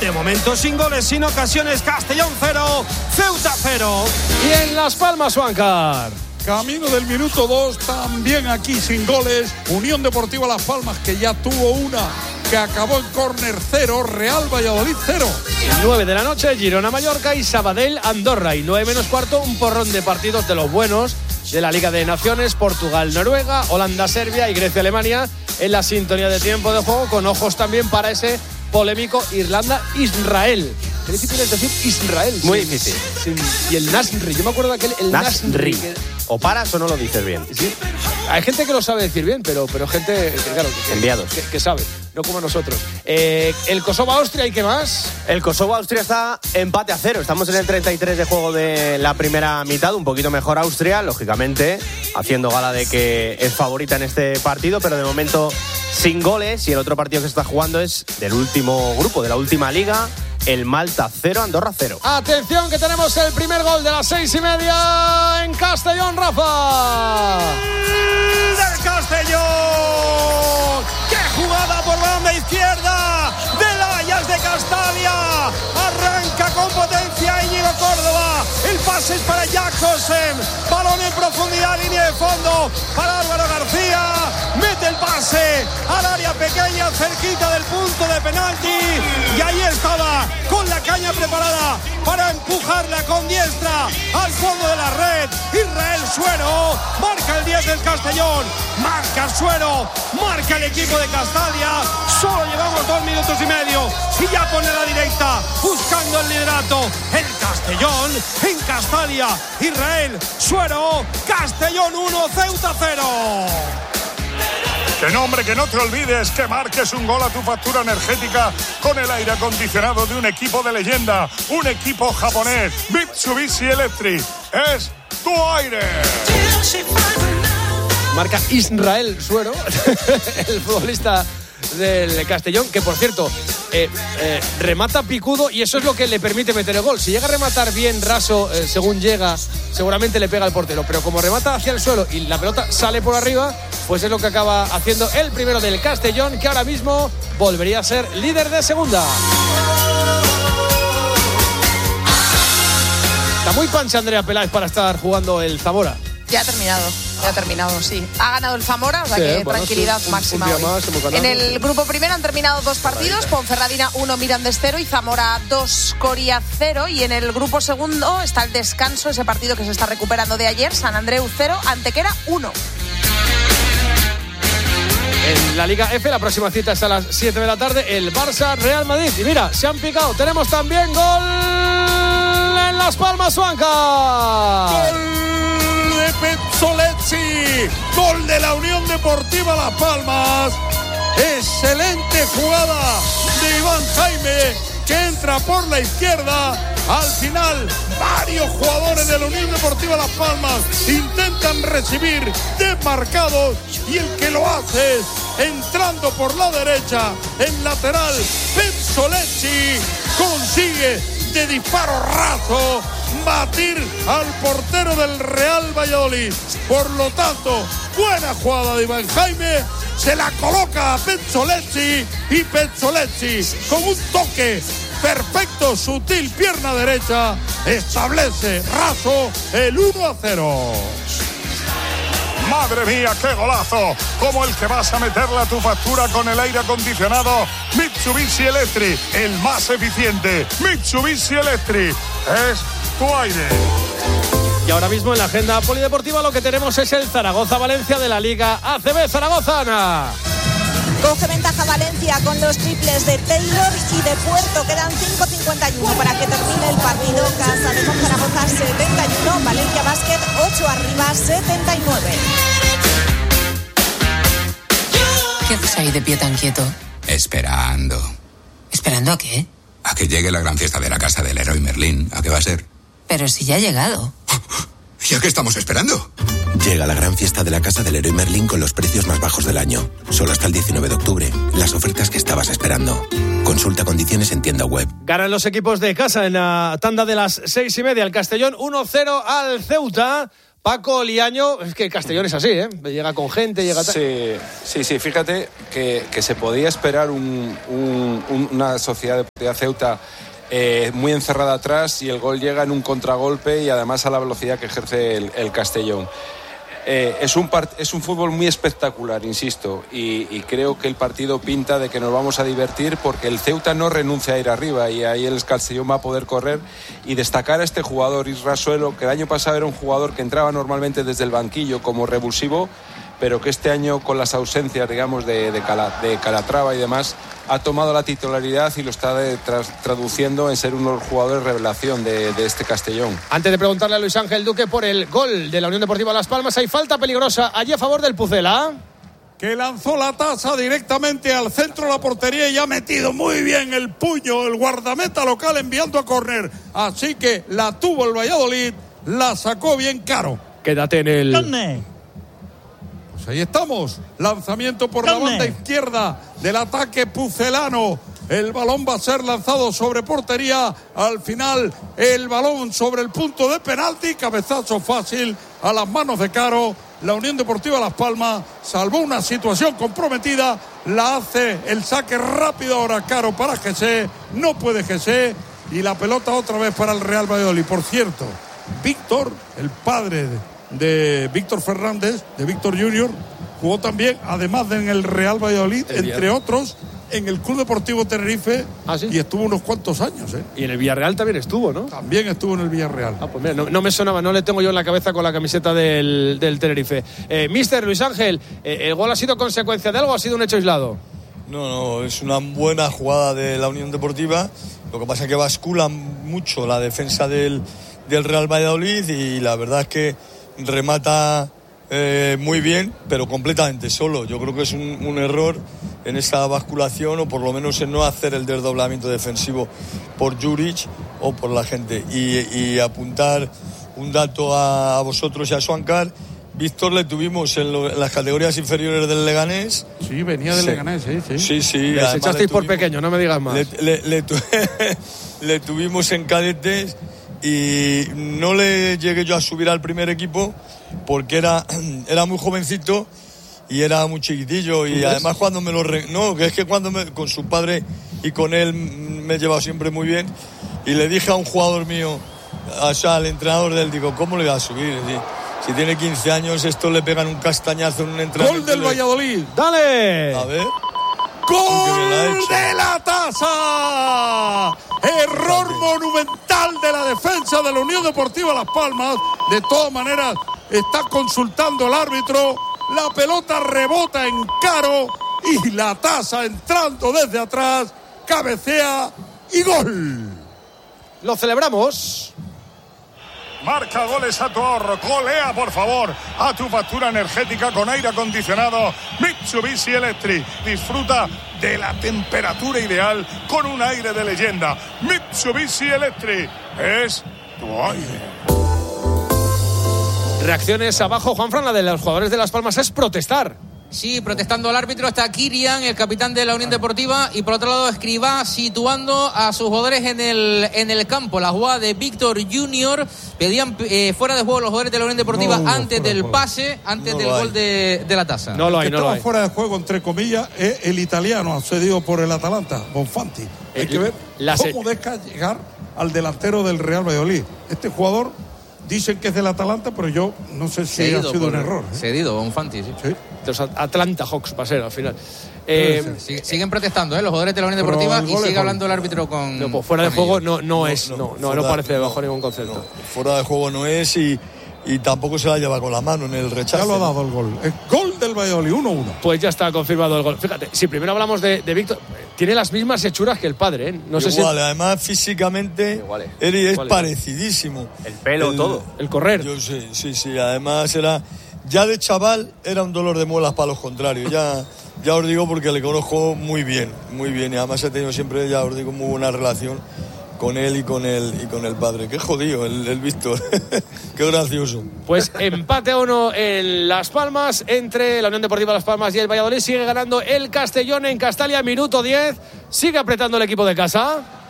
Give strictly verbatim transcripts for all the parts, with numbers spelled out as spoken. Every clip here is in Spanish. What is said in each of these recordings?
De momento sin goles, sin ocasiones. Castellón cero, Ceuta cero. Y en Las Palmas, Juancar. Camino del minuto dos, también aquí sin goles. Unión Deportiva Las Palmas, que ya tuvo una, que acabó en córner cero. Real Valladolid cero. nueve de la noche, Girona-Mallorca y Sabadell-Andorra. Y nueve menos cuarto, un porrón de partidos de los buenos de la Liga de Naciones. Portugal-Noruega, Holanda-Serbia y Grecia-Alemania en la sintonía de tiempo de juego, con ojos también para ese polémico Irlanda-Israel. Qué difícil es decir Israel. Muy sin, difícil. Sin, y el Nasri, yo me acuerdo de aquel, el Nasri. Nasri. O paras o no lo dices bien. Sí. Hay gente que lo sabe decir bien, pero, pero gente, que, claro, que, enviados. Que, que sabe, no como nosotros. Eh, el Kosovo-Austria, ¿y qué más? El Kosovo-Austria está empate a cero. Estamos en el treinta y tres de juego de la primera mitad. Un poquito mejor Austria, lógicamente, haciendo gala de que es favorita en este partido, pero de momento sin goles. Y el otro partido que se está jugando es del último grupo, de la última liga. El Malta cero, Andorra cero. Atención, que tenemos el primer gol de las seis y media en Castellón, Rafa. Del Castellón. ¡Qué jugada por banda izquierda del Ajax de Castalia! Arranca con potencia Íñigo Córdoba. El pase es para Jakobsen. Balón en profundidad, línea de fondo para Álvaro García. Mete el pase al área pequeña, cerquita del punto de penalti. Y ahí estaba, con la caña preparada para empujarla con diestra al fondo de la red. Israel Suero marca el diez del Castellón. Marca Suero, marca el equipo de Castalia. Solo llevamos dos minutos y medio y ya pone la directa, buscando el liderato. El Castellón en Castalia. Israel Suero, Castellón uno, Ceuta cero. Que no, hombre, que no te olvides que marques un gol a tu factura energética con el aire acondicionado de un equipo de leyenda, un equipo japonés, Mitsubishi Electric. Es tu aire. Marca Israel Suero, el futbolista del Castellón, que por cierto eh, eh, remata picudo, y eso es lo que le permite meter el gol. Si llega a rematar bien raso, eh, según llega, seguramente le pega al portero, pero como remata hacia el suelo y la pelota sale por arriba, pues es lo que acaba haciendo el primero del Castellón, que ahora mismo volvería a ser líder de segunda. Está muy pancha Andrea Peláez para estar jugando el Zamora. Ya ha terminado, ya ha terminado, sí. Ha ganado el Zamora, o sea sí, que bueno, tranquilidad sí, un, máxima un hoy. Más, en el grupo primero han terminado dos partidos, Ponferradina uno, Mirandés cero y Zamora dos, Coria cero. Y en el grupo segundo está el descanso, ese partido que se está recuperando de ayer, San Andreu cero, Antequera uno. En la Liga F, la próxima cita es a las siete de la tarde, el Barça Real Madrid. Y mira, se han picado, tenemos también gol en Las Palmas, Huanca. Gol de Pezzolezzi, gol de la Unión Deportiva Las Palmas. Excelente jugada de Iván Jaime, que entra por la izquierda. Al final, varios jugadores de la Unión Deportiva Las Palmas intentan recibir desmarcados, y el que lo hace es, entrando por la derecha, en lateral, Pezzolezzi consigue de disparo raso batir al portero del Real Valladolid. Por lo tanto, buena jugada de Iván Jaime, se la coloca a Pezzolezzi, y Pezzolezzi con un toque perfecto, sutil, pierna derecha, establece raso el uno a cero. Madre mía, qué golazo, como el que vas a meterle a tu factura con el aire acondicionado Mitsubishi Electric, el más eficiente. Mitsubishi Electric es tu aire. Y ahora mismo en la agenda polideportiva lo que tenemos es el Zaragoza-Valencia de la Liga A C B. Zaragoza, Ana. Coge ventaja Valencia con los triples de Taylor y de Puerto. Quedan cinco cincuenta y uno para que termine el partido. Casa de Zaragoza setenta y uno, Valencia Basket ocho arriba, setenta y nueve. ¿Qué haces ahí de pie tan quieto? Esperando. ¿Esperando a qué? A que llegue la gran fiesta de la casa del Leroy Merlin. ¿A qué va a ser? Pero si ya ha llegado. ¿Y a qué estamos esperando? Llega la gran fiesta de la casa del Leroy Merlin con los precios más bajos del año. Solo hasta el diecinueve de octubre. Las ofertas que estabas esperando. Consulta condiciones en tienda web. Ganan los equipos de casa en la tanda de las seis y media. El Castellón uno cero al Ceuta. Paco Liaño, es que Castellón es así, ¿eh? Llega con gente, llega... Sí, sí, sí, fíjate que, que se podía esperar un, un, una sociedad deportiva Ceuta eh, muy encerrada atrás, y el gol llega en un contragolpe y además a la velocidad que ejerce el, el Castellón. Eh, es, un part- es un fútbol muy espectacular, insisto, y, y creo que el partido pinta de que nos vamos a divertir, porque el Ceuta no renuncia a ir arriba, y ahí el Castellón va a poder correr. Y destacar a este jugador, Isra Suelo, que el año pasado era un jugador que entraba normalmente desde el banquillo como revulsivo, pero que este año, con las ausencias, digamos, de, de, Cala, de Calatrava y demás, ha tomado la titularidad y lo está de, tras, traduciendo en ser uno de los jugadores revelación de, de este Castellón. Antes de preguntarle a Luis Ángel Duque por el gol de la Unión Deportiva Las Palmas, hay falta peligrosa allí a favor del Pucela, que lanzó la taza directamente al centro de la portería y ha metido muy bien el puño el guardameta local, enviando a córner. Así que la tuvo el Valladolid, la sacó bien Caro. Quédate en el... ¿Dónde? Pues ahí estamos, lanzamiento por ¿Dónde? La banda izquierda del ataque pucelano. El balón va a ser lanzado sobre portería. Al final, el balón sobre el punto de penalti. Cabezazo fácil a las manos de Caro. La Unión Deportiva Las Palmas salvó una situación comprometida. La hace el saque rápido ahora Caro para José. No puede José. Y la pelota otra vez para el Real Valladolid. Por cierto, Víctor, el padre de, de Víctor Fernández, de Víctor Junior, jugó también, además de en el Real Valladolid, el entre otros, en el Club Deportivo Tenerife. ¿Ah, sí? Y estuvo unos cuantos años, ¿eh? Y en el Villarreal también estuvo, ¿no? También estuvo en el Villarreal. Ah, pues mira, no, no me sonaba, no le tengo yo en la cabeza con la camiseta del, del Tenerife. Eh, Mister Luis Ángel, eh, ¿el gol ha sido consecuencia de algo o ha sido un hecho aislado? No, no, es una buena jugada de la Unión Deportiva. Lo que pasa es que bascula mucho la defensa del, del Real Valladolid, y la verdad es que remata eh, muy bien, pero completamente solo. Yo creo que es un, un error en esa basculación, o por lo menos en no hacer el desdoblamiento defensivo por Juric o por la gente. Y, y apuntar un dato a, a vosotros y a Suancar. Víctor le tuvimos en, lo, en las categorías inferiores del Leganés. Sí, venía del sí. Leganés, sí, sí. Sí, sí. Les echasteis por pequeño, no me digas más. Le, le, le, tu, le tuvimos en cadetes y no le llegué yo a subir al primer equipo porque era, era muy jovencito y era muy chiquitillo, y además cuando me lo... Re, no, que es que cuando me, con su padre y con él me he llevado siempre muy bien, y le dije a un jugador mío, o sea, al entrenador de él, digo, ¿cómo le voy a subir? Sí. Si tiene quince años, esto le pegan un castañazo en un entrenamiento. ¡Gol del Valladolid! ¡Dale! A ver. ¡Gol de la taza! Error Fíjate. monumental de la defensa de la Unión Deportiva Las Palmas. De todas maneras, está consultando el árbitro. La pelota rebota en Caro y la taza entrando desde atrás. Cabecea y gol. Lo celebramos. Marca goles a tu ahorro, golea por favor a tu factura energética con aire acondicionado Mitsubishi Electric. Disfruta de la temperatura ideal con un aire de leyenda. Mitsubishi Electric es tu aire. Reacciones abajo, Juanfran, la de los jugadores de Las Palmas es protestar. Sí, protestando al árbitro está Kirian, el capitán de la Unión Deportiva, y por otro lado Escribá situando a sus jugadores en el en el campo. La jugada de Víctor Junior, pedían eh, fuera de juego los jugadores de la Unión Deportiva no, antes del pase, antes no del gol de, de la taza. No lo hay, el que no lo estaba hay. fuera de juego, entre comillas, es el italiano cedido por el Atalanta, Bonfanti. Hay eh, que ver la cómo se... deja llegar al delantero del Real Valladolid. Este jugador... Dicen que es del Atalanta, pero yo no sé si cedido ha sido un error. ¿eh? Cedido, Bonfanti, sí. sí. Los Atlanta Hawks va a ser al final. Eh, sí, siguen protestando, ¿eh? Los jugadores de la Unión Deportiva, y sigue hablando el árbitro con. No, pues fuera de juego no, no, no es, no, no, no, no parece no, bajo ningún concepto. No, fuera de juego no es, y, y tampoco se la lleva con la mano en el rechazo. Ya lo ha dado el gol. Es gol del Valladolid, uno uno. Pues ya está confirmado el gol. Fíjate, si primero hablamos de, de Víctor, tiene las mismas hechuras que el padre, ¿eh? No igual, sé si... además físicamente igual, él es igual, parecidísimo. El pelo, el, todo. El correr. Yo sí, sí, sí. Además era... Ya de chaval era un dolor de muelas para los contrarios. Ya, ya os digo porque le conozco muy bien, muy bien. Y además he tenido siempre, ya os digo, muy buena relación con él y con el, y con el padre. Qué jodido el, el Víctor. Qué gracioso. Pues empate a uno en Las Palmas entre la Unión Deportiva Las Palmas y el Valladolid. Sigue ganando el Castellón en Castalia, minuto diez. Sigue apretando el equipo de casa.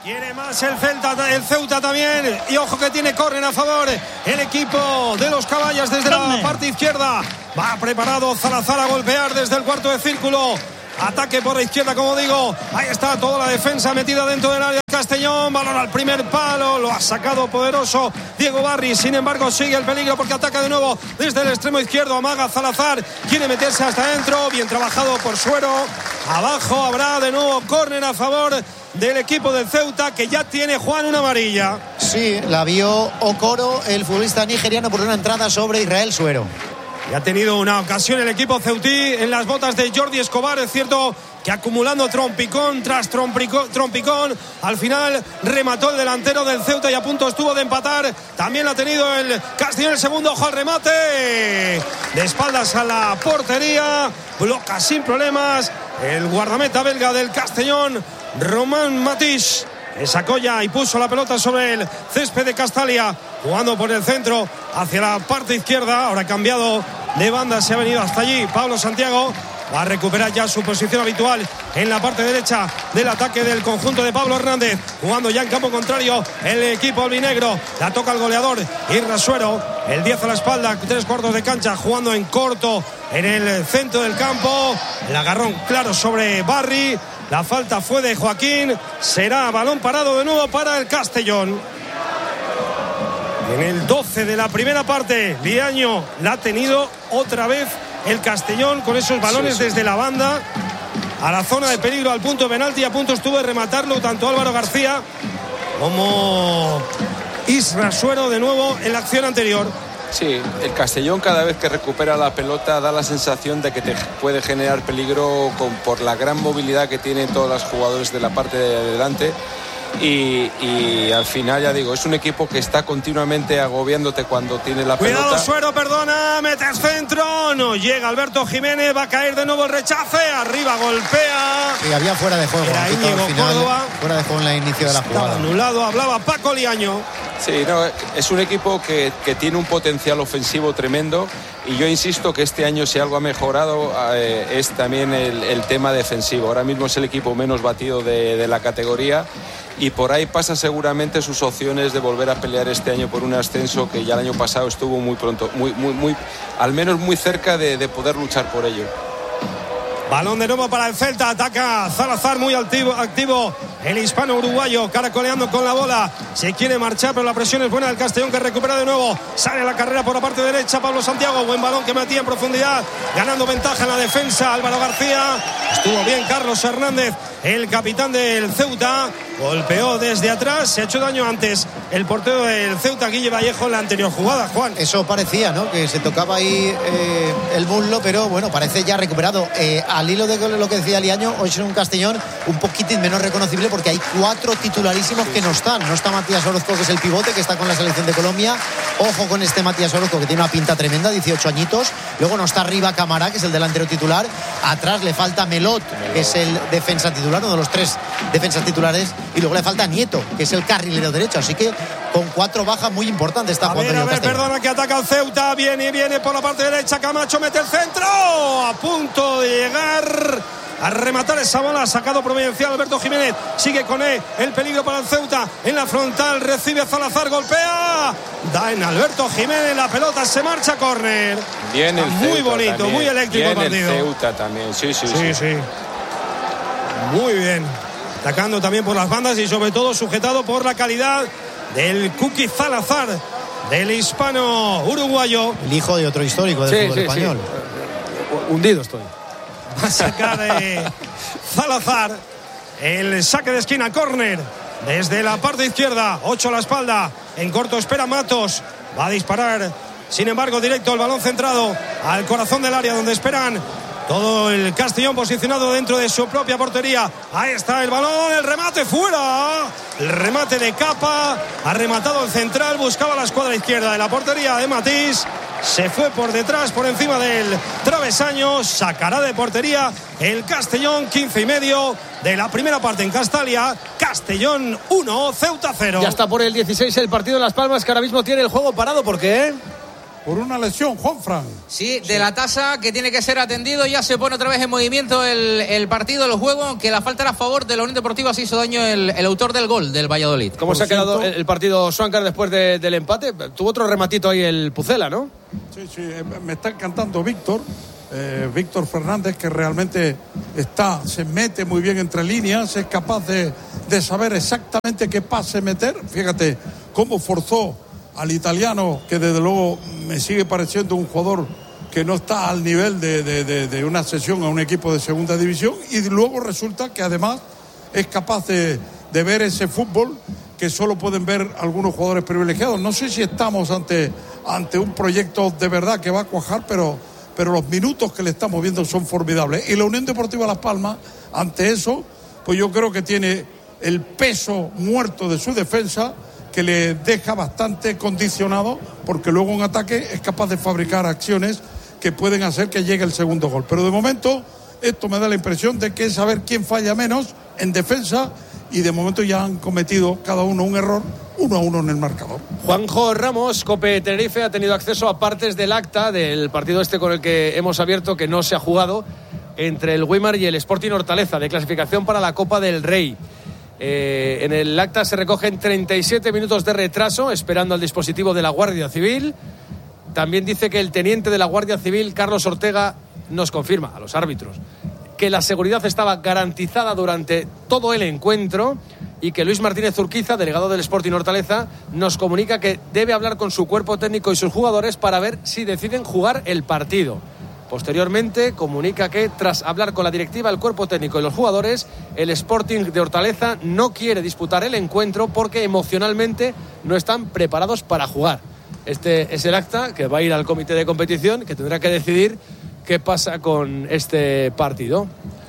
Quiere más el Celta, el Ceuta también. Y ojo que tiene córner a favor el equipo de los Caballas desde la parte izquierda. Va preparado Salazar a golpear desde el cuarto de círculo. Ataque por la izquierda, como digo. Ahí está toda la defensa metida dentro del área. Castellón, balón al primer palo. Lo ha sacado poderoso Diego Barry. Sin embargo, sigue el peligro porque ataca de nuevo desde el extremo izquierdo. Amaga Salazar. Quiere meterse hasta adentro. Bien trabajado por Suero. Abajo habrá de nuevo córner a favor del equipo del Ceuta, que ya tiene, Juan, una amarilla. Sí, la vio Okoro, el futbolista nigeriano, por una entrada sobre Israel Suero. Y ha tenido una ocasión el equipo ceutí en las botas de Jordi Escobar. Es cierto que acumulando trompicón tras trompicón, trompicón, al final remató el delantero del Ceuta y a punto estuvo de empatar. También lo ha tenido el Castellón el segundo. Ojo al remate, de espaldas a la portería, bloca sin problemas el guardameta belga del Castellón, Román Matix, que sacó ya y puso la pelota sobre el césped de Castalia, jugando por el centro hacia la parte izquierda. Ahora ha cambiado de banda, se ha venido hasta allí Pablo Santiago. Va a recuperar ya su posición habitual en la parte derecha del ataque del conjunto de Pablo Hernández, jugando ya en campo contrario el equipo albinegro. La toca el goleador Irra Suero, el diez a la espalda, tres cuartos de cancha, jugando en corto en el centro del campo. El agarrón claro sobre Barry. La falta fue de Joaquín. Será balón parado de nuevo para el Castellón. En el doce de la primera parte, Liaño la ha tenido otra vez el Castellón con esos balones sí, sí. desde la banda a la zona de peligro, al punto de penalti. A punto estuvo de rematarlo tanto Álvaro García como Isra Suero, de nuevo en la acción anterior. Sí, el Castellón cada vez que recupera la pelota da la sensación de que te puede generar peligro con, por la gran movilidad que tienen todos los jugadores de la parte de adelante. Y, y al final, ya digo, es un equipo que está continuamente agobiándote cuando tiene la Cuidado, pelota. Suero, perdona, mete el centro, no llega Alberto Jiménez, va a caer de nuevo el rechace, arriba golpea. Y había fuera de juego. Era Íñigo Córdoba. Fuera de juego en el inicio de la jugada. Estaba anulado, hablaba Paco Liaño. Sí, no, es un equipo que, que tiene un potencial ofensivo tremendo, y yo insisto que este año si algo ha mejorado eh, es también el, el tema defensivo. Ahora mismo es el equipo menos batido de, de la categoría, y por ahí pasa seguramente sus opciones de volver a pelear este año por un ascenso que ya el año pasado estuvo muy pronto, muy, muy, muy, al menos muy cerca de, de poder luchar por ello. Balón de nuevo para el Celta, ataca Salazar, muy activo, activo el hispano uruguayo, caracoleando con la bola, se quiere marchar, pero la presión es buena del Castellón, que recupera de nuevo, sale a la carrera por la parte derecha Pablo Santiago, buen balón que metía en profundidad, ganando ventaja en la defensa Álvaro García, estuvo bien Carlos Hernández, el capitán del Ceuta, golpeó desde atrás, se ha hecho daño antes el portero del Ceuta, Guille Vallejo, en la anterior jugada, Juan. Eso parecía, ¿no? Que se tocaba ahí eh, el muslo, pero bueno, parece ya recuperado. Eh, al hilo de lo que decía Liaño, hoy es un Castellón un poquitín menos reconocible porque hay cuatro titularísimos que no están. No está Matías Orozco, que es el pivote, que está con la selección de Colombia. Ojo con este Matías Orozco, que tiene una pinta tremenda, dieciocho añitos. Luego no está arriba Camará, que es el delantero titular. Atrás le falta Melot, que es el defensa titular, uno de los tres defensas titulares. Y luego le falta Nieto, que es el carrilero derecho. Así que con cuatro bajas muy importantes está jugando. A ver, a ver, perdona, que ataca el Ceuta. Viene y viene por la parte derecha. Camacho mete el centro. A punto de llegar a rematar esa bola, sacado providencial Alberto Jiménez, sigue con él, el peligro para el Ceuta, en la frontal, recibe Salazar, golpea, da en Alberto Jiménez, la pelota se marcha, córner. Bien el muy Ceuta bonito, también. muy eléctrico el partido. El Ceuta también, sí, sí, sí, sí, sí. Muy bien, atacando también por las bandas y sobre todo sujetado por la calidad del Cookie Salazar, del hispano uruguayo. El hijo de otro histórico del sí, fútbol sí, español. Sí. Hundido estoy. Va a sacar eh, Salazar el saque de esquina, córner desde la parte izquierda, ocho a la espalda, en corto espera Matos, va a disparar, sin embargo directo el balón centrado al corazón del área donde esperan todo el Castellón, posicionado dentro de su propia portería. Ahí está el balón, el remate fuera, el remate de Capa, ha rematado el central, buscaba la escuadra izquierda de la portería de Matís, se fue por detrás, por encima del travesaño, sacará de portería el Castellón. Quince y medio de la primera parte en Castalia. Castellón uno, Ceuta cero. Ya está por el dieciséis el partido en Las Palmas, que ahora mismo tiene el juego parado. ¿Por qué? por una lesión, Juanfran. Sí, de la tasa que tiene que ser atendido. Ya se pone otra vez en movimiento el, el partido, el juego, aunque la falta era a favor de la Unión Deportiva. Se hizo daño el, el autor del gol del Valladolid. ¿Cómo por se ha cierto, quedado el partido, Swankar, después de, del empate? Tuvo otro rematito ahí el Pucela, ¿no? Sí, sí, me está encantando Víctor. Eh, Víctor Fernández, que realmente está, se mete muy bien entre líneas, es capaz de, de saber exactamente qué pase meter. Fíjate cómo forzó al italiano, que desde luego me sigue pareciendo un jugador que no está al nivel de, de, de, de una sesión a un equipo de segunda división, y luego resulta que además es capaz de, de ver ese fútbol que solo pueden ver algunos jugadores privilegiados. No sé si estamos ante, ante un proyecto de verdad que va a cuajar, pero, pero los minutos que le estamos viendo son formidables. Y la Unión Deportiva Las Palmas, ante eso, pues yo creo que tiene el peso muerto de su defensa, que le deja bastante condicionado, porque luego un ataque es capaz de fabricar acciones que pueden hacer que llegue el segundo gol. Pero de momento esto me da la impresión de que es saber quién falla menos en defensa, y de momento ya han cometido cada uno un error, uno a uno en el marcador. Juanjo Ramos, COPE Tenerife, ha tenido acceso a partes del acta del partido este con el que hemos abierto, que no se ha jugado, entre el Weimar y el Sporting Hortaleza, de clasificación para la Copa del Rey. Eh, en el acta se recogen treinta y siete minutos de retraso esperando al dispositivo de la Guardia Civil. También dice que el teniente de la Guardia Civil, Carlos Ortega, nos confirma a los árbitros que la seguridad estaba garantizada durante todo el encuentro, y que Luis Martínez Urquiza, delegado del Sporting Hortaleza, nos comunica que debe hablar con su cuerpo técnico y sus jugadores para ver si deciden jugar el partido. Posteriormente comunica que tras hablar con la directiva, el cuerpo técnico y los jugadores, el Sporting de Hortaleza no quiere disputar el encuentro porque emocionalmente no están preparados para jugar. Este es el acta que va a ir al comité de competición, que tendrá que decidir qué pasa con este partido.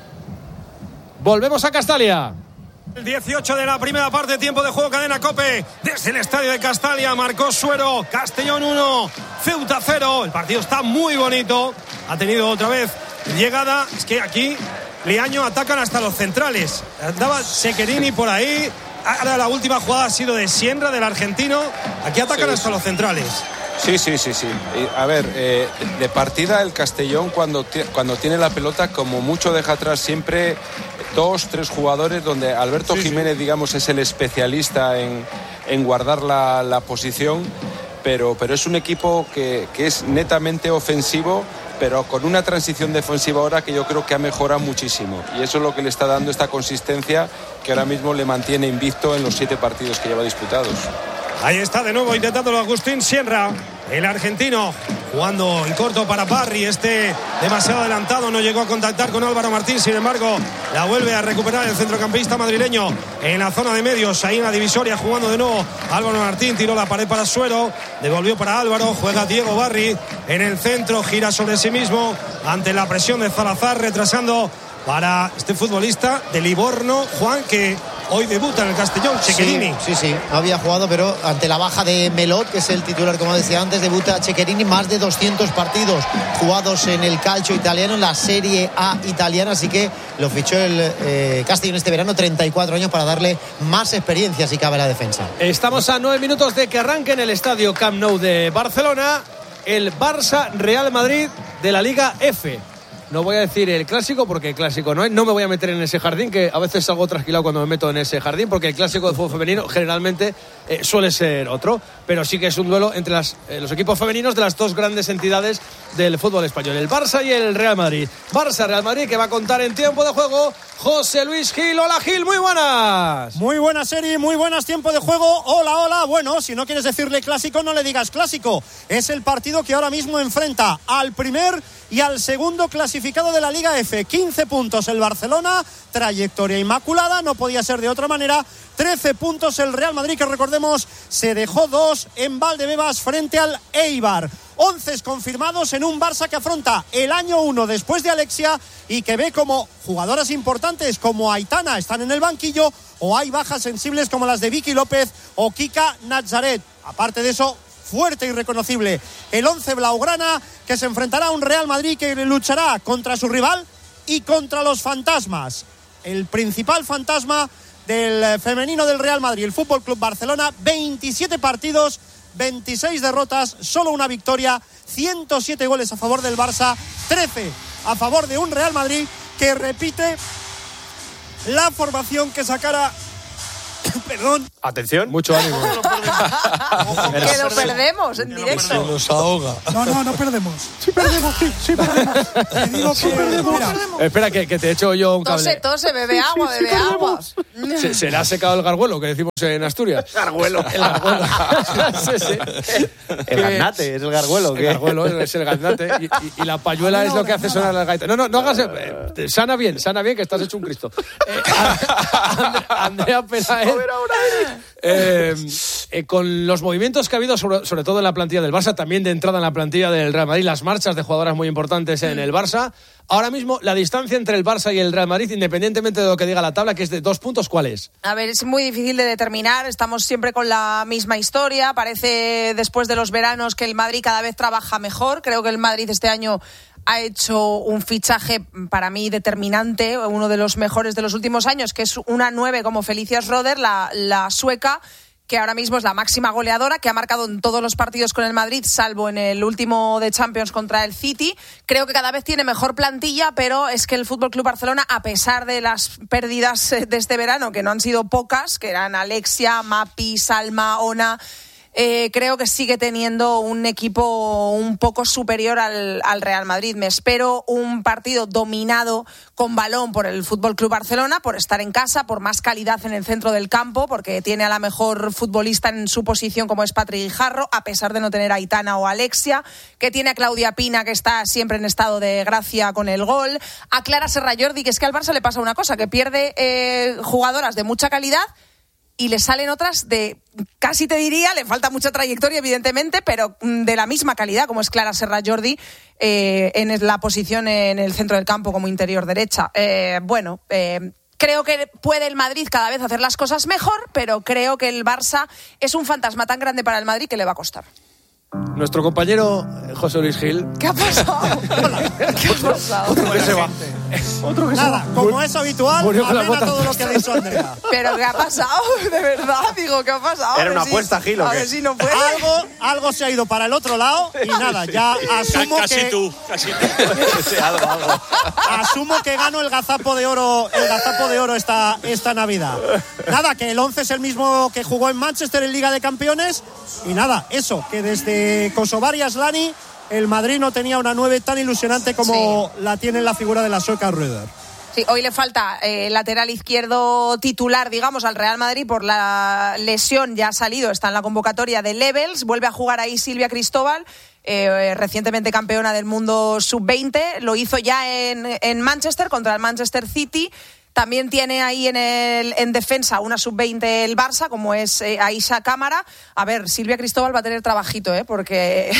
Volvemos a Castalia. El dieciocho de la primera parte, tiempo de juego, cadena COPE. Desde el estadio de Castalia marcó Suero. Castellón uno, Ceuta cero. El partido está muy bonito. Ha tenido otra vez llegada. Es que aquí Liaño atacan hasta los centrales. Andaba Cecherini por ahí. Ahora la última jugada ha sido de Sienra, del argentino. Aquí atacan sí, hasta sí. los centrales. Sí, sí, sí, sí. A ver, eh, de partida el Castellón cuando, t- cuando tiene la pelota, como mucho deja atrás siempre dos, tres jugadores, donde Alberto sí, Jiménez, sí. digamos, es el especialista en, en guardar la, la posición, pero, pero es un equipo que, que es netamente ofensivo, pero con una transición defensiva ahora que yo creo que ha mejorado muchísimo, y eso es lo que le está dando esta consistencia que ahora mismo le mantiene invicto en los siete partidos que lleva disputados. Ahí está de nuevo intentándolo Agustín Sienra, el argentino, jugando en corto para Barry. Este demasiado adelantado, no llegó a contactar con Álvaro Martín. Sin embargo, la vuelve a recuperar el centrocampista madrileño en la zona de medios, ahí en la divisoria, jugando de nuevo Álvaro Martín. Tiró la pared para Suero, devolvió para Álvaro, juega Diego Barry en el centro, gira sobre sí mismo ante la presión de Salazar, retrasando para este futbolista de Livorno, Juan, que hoy debuta en el Castellón, Cecherini. Sí, sí, sí, no había jugado, pero ante la baja de Melot, que es el titular, como decía antes, debuta Cecherini. Más de doscientos partidos jugados en el calcio italiano, en la Serie A italiana, así que lo fichó el eh, Castellón este verano, treinta y cuatro años, para darle más experiencia, si cabe, a la defensa. Estamos a nueve minutos de que arranque en el estadio Camp Nou de Barcelona el Barça Real Madrid de la Liga F. No voy a decir el clásico porque el clásico no es. No me voy a meter en ese jardín, que a veces salgo trasquilado cuando me meto en ese jardín, porque el clásico de fútbol femenino generalmente eh, suele ser otro. Pero sí que es un duelo entre las, eh, los equipos femeninos de las dos grandes entidades del fútbol español, el Barça y el Real Madrid. Barça-Real Madrid, que va a contar en tiempo de juego José Luis Gil. Hola Gil, muy buenas. Muy buenas, serie, muy buenas, tiempo de juego. Hola, hola. Bueno, si no quieres decirle clásico, no le digas clásico. Es el partido que ahora mismo enfrenta al primer y al segundo clasificado de la Liga F. quince puntos el Barcelona, trayectoria inmaculada, no podía ser de otra manera. trece puntos el Real Madrid, que recordemos se dejó dos en Valdebebas frente al Eibar. once confirmados en un Barça que afronta el año uno después de Alexia y que ve como jugadoras importantes como Aitana están en el banquillo, o hay bajas sensibles como las de Vicky López o Kika Nazaret. Aparte de eso, fuerte y reconocible el once blaugrana, que se enfrentará a un Real Madrid que luchará contra su rival y contra los fantasmas. El principal fantasma del femenino del Real Madrid, el Fútbol Club Barcelona, veintisiete partidos, veintiséis derrotas, solo una victoria, ciento siete goles a favor del Barça, trece a favor de un Real Madrid que repite la formación que sacara. Perdón. Atención. Mucho ánimo. Que lo perdemos en directo. Nos ahoga. No, no, no perdemos. Sí perdemos, sí, sí perdemos. Te digo que perdemos. Espera, que, que te echo yo un cable. Tose, tose, bebe agua, bebe agua. Se, se le ha secado el garguelo, que decimos en Asturias. Garguelo. El garguelo. Sí, sí. El gaznate, es el garguelo. El garguelo es el gaznate. Y, y, y la payuela es lo que hace sonar las gaitas. No, no, no hagas. Eh, sana bien, sana bien, que estás hecho un Cristo. Eh, And, Andrea Pelaez. Eh, eh, con los movimientos que ha habido, sobre, sobre todo en la plantilla del Barça, también de entrada en la plantilla del Real Madrid, las marchas de jugadoras muy importantes en el Barça. Ahora mismo, la distancia entre el Barça y el Real Madrid, independientemente de lo que diga la tabla, que es de dos puntos, ¿cuál es? A ver, es muy difícil de determinar. Estamos siempre con la misma historia. Parece, después de los veranos, que el Madrid cada vez trabaja mejor. Creo que el Madrid este año ha hecho un fichaje para mí determinante, uno de los mejores de los últimos años, que es una nueve como Felicia Schroeder, la, la sueca, que ahora mismo es la máxima goleadora, que ha marcado en todos los partidos con el Madrid, salvo en el último de Champions contra el City. Creo que cada vez tiene mejor plantilla, pero es que el F C Barcelona, a pesar de las pérdidas de este verano, que no han sido pocas, que eran Alexia, Mapi, Salma, Ona... Eh, creo que sigue teniendo un equipo un poco superior al, al Real Madrid. Me espero un partido dominado con balón por el F C Barcelona, por estar en casa, por más calidad en el centro del campo, porque tiene a la mejor futbolista en su posición como es Patri Guijarro, a pesar de no tener a Aitana o Alexia, que tiene a Claudia Pina, que está siempre en estado de gracia con el gol, a Clara Serra Jordi, que es que al Barça le pasa una cosa, que pierde eh, jugadoras de mucha calidad y le salen otras de, casi te diría, le falta mucha trayectoria evidentemente, pero de la misma calidad, como es Clara Serra Jordi, eh, en la posición en el centro del campo como interior derecha. Eh, bueno, eh, creo que puede el Madrid cada vez hacer las cosas mejor, pero creo que el Barça es un fantasma tan grande para el Madrid que le va a costar. Nuestro compañero José Luis Gil. ¿Qué ha pasado? ¿Qué ha pasado? Otro que se va. Otro que Nada, se va. como es habitual, amena todo lo que ha dicho Andrea. ¿Pero qué ha pasado? De verdad, digo, ¿qué ha pasado? Era una apuesta, Gil, ¿o A qué? ver si no puede. Algo, algo se ha ido para el otro lado y nada, ya asumo Casi que... tú, casi tú. algo, algo. Asumo que gano el gazapo de oro, el gazapo de oro esta, esta Navidad. Nada, que el once es el mismo que jugó en Manchester en Liga de Campeones. Y nada, eso, que desde Kosovar y Aslani el Madrid no tenía una nueve tan ilusionante como sí. la tiene en la figura de la sueca Röder. Sí, hoy le falta eh, lateral izquierdo titular, digamos, al Real Madrid por la lesión, ya ha salido, está en la convocatoria de Levels, vuelve a jugar ahí Silvia Cristóbal, eh, recientemente campeona del mundo sub veinte, lo hizo ya en, en Manchester contra el Manchester City. También tiene ahí en, el, en defensa una sub veinte el Barça, como es eh, Aisha Cámara. A ver, Silvia Cristóbal va a tener trabajito, ¿eh? Porque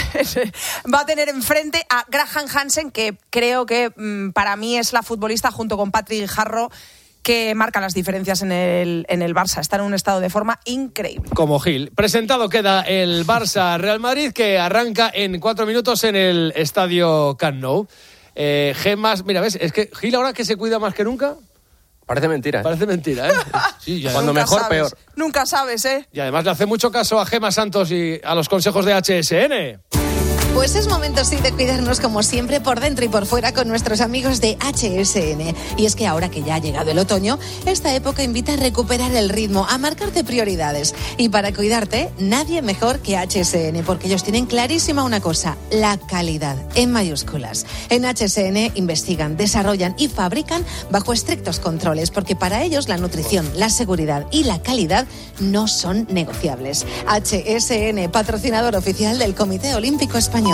va a tener enfrente a Graham Hansen, que creo que mmm, para mí es la futbolista, junto con Patri Guijarro, que marca las diferencias en el, en el Barça. Está en un estado de forma increíble. Como Gil. Presentado queda el Barça-Real Madrid, que arranca en cuatro minutos en el estadio Camp Nou. Eh, Gemas, mira, ¿ves? Es que Gil ahora que se cuida más que nunca... Parece mentira, ¿eh? Parece mentira, ¿eh? Sí, ya. Cuando Nunca mejor, sabes. peor. Nunca sabes, ¿eh? Y además le hace mucho caso a Gemma Santos y a los consejos de H S N. Pues es momento sí de cuidarnos como siempre por dentro y por fuera con nuestros amigos de H S N. Y es que ahora que ya ha llegado el otoño, esta época invita a recuperar el ritmo, a marcarte prioridades. Y para cuidarte, nadie mejor que H S N, porque ellos tienen clarísima una cosa, la calidad, en mayúsculas. En H S N investigan, desarrollan y fabrican bajo estrictos controles, porque para ellos la nutrición, la seguridad y la calidad no son negociables. H S N, patrocinador oficial del Comité Olímpico Español.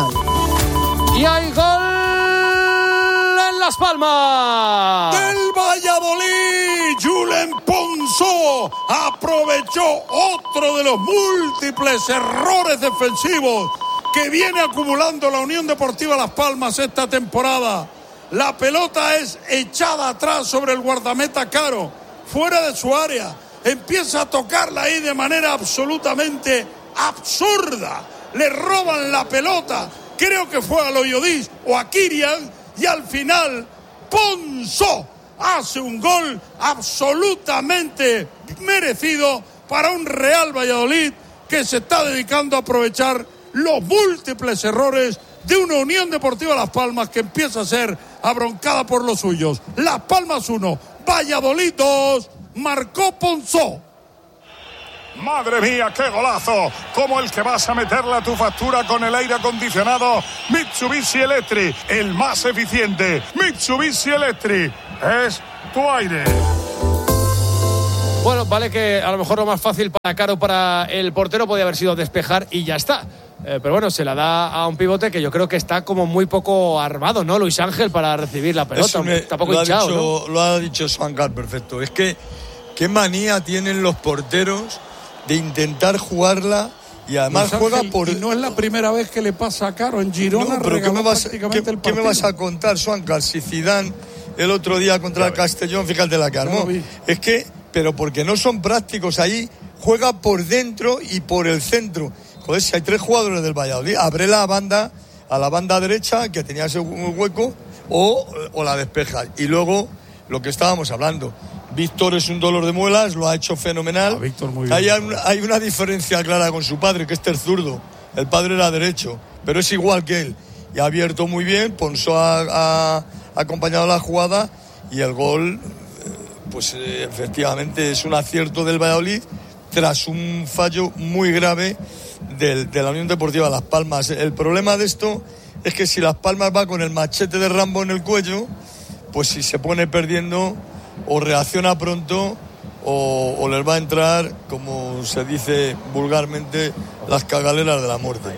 Y hay gol en Las Palmas. Del Valladolid, Julen Ponzó aprovechó otro de los múltiples errores defensivos que viene acumulando la Unión Deportiva Las Palmas esta temporada. La pelota es echada atrás sobre el guardameta Caro, fuera de su área. Empieza a tocarla ahí de manera absolutamente absurda. Le roban la pelota, creo que fue a Loyodis o a Kirian, y al final Ponzó hace un gol absolutamente merecido para un Real Valladolid que se está dedicando a aprovechar los múltiples errores de una Unión Deportiva Las Palmas que empieza a ser abroncada por los suyos. Las Palmas uno, Valladolid dos, marcó Ponzó. Madre mía, qué golazo, como el que vas a meterle a tu factura con el aire acondicionado Mitsubishi Electric, el más eficiente. Mitsubishi Electric es tu aire. Bueno, vale que a lo mejor lo más fácil para Caro, para el portero, podía haber sido despejar y ya está. Eh, pero bueno, se la da a un pivote que yo creo que está como muy poco armado, ¿no? Luis Ángel, para recibir la pelota. Me, está poco lo hinchado, ha dicho, ¿no? Lo ha dicho Swankar, perfecto. Es que qué manía tienen los porteros de intentar jugarla y además Luis juega Ángel, por... y no es la primera vez que le pasa a Caro en Girona. No, pero ¿qué me, vas, ¿qué, el ¿qué me vas a contar, Swankar? Si Zidane el otro día contra el Castellón, fíjate la que armó. Es que, pero porque no son prácticos ahí, juega por dentro y por el centro. Joder, si hay tres jugadores del Valladolid, abre la banda, a la banda derecha, que tenía ese hueco, o, o la despeja. Y luego, lo que estábamos hablando, Víctor es un dolor de muelas, lo ha hecho fenomenal. Ah, Víctor muy bien. Hay, una, hay una diferencia clara con su padre, que este es zurdo. El padre era derecho, pero es igual que él. Y ha abierto muy bien, Ponzó ha, ha acompañado la jugada y el gol, pues eh, efectivamente es un acierto del Valladolid tras un fallo muy grave del, de la Unión Deportiva Las Palmas. El problema de esto es que si Las Palmas va con el machete de Rambo en el cuello, pues si se pone perdiendo o reacciona pronto o, o les va a entrar, como se dice vulgarmente, las cagaleras de la muerte.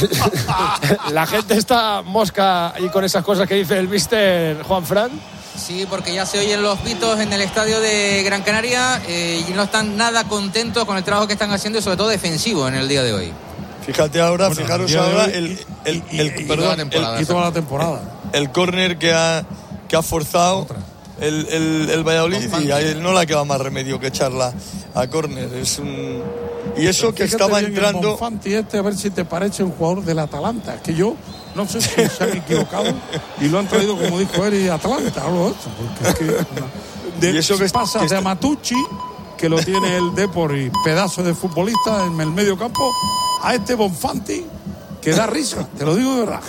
La gente está mosca y con esas cosas que dice el mister Juan Fran. Sí, porque ya se oyen los pitos en el estadio de Gran Canaria eh, y no están nada contentos con el trabajo que están haciendo y sobre todo defensivo en el día de hoy. Fíjate ahora, bueno, fijaros ahora hoy, el, el, y, el, y, perdón, y toda la temporada. El, y toda la temporada. el córner que ha, que ha forzado el, el, el Valladolid y a él no le ha quedado más remedio que echarla a córner. Es un... Y eso que estaba entrando... Bonfanti este, a ver si te parece un jugador del Atalanta. Es que yo no sé si se han equivocado y lo han traído, como dijo él, y Atalanta. Algo esto, porque es que, de, y eso que pasa que de Amatucci, que lo tiene el Depor y pedazo de futbolista en el medio campo, a este Bonfanti, que da risa, te lo digo de verdad.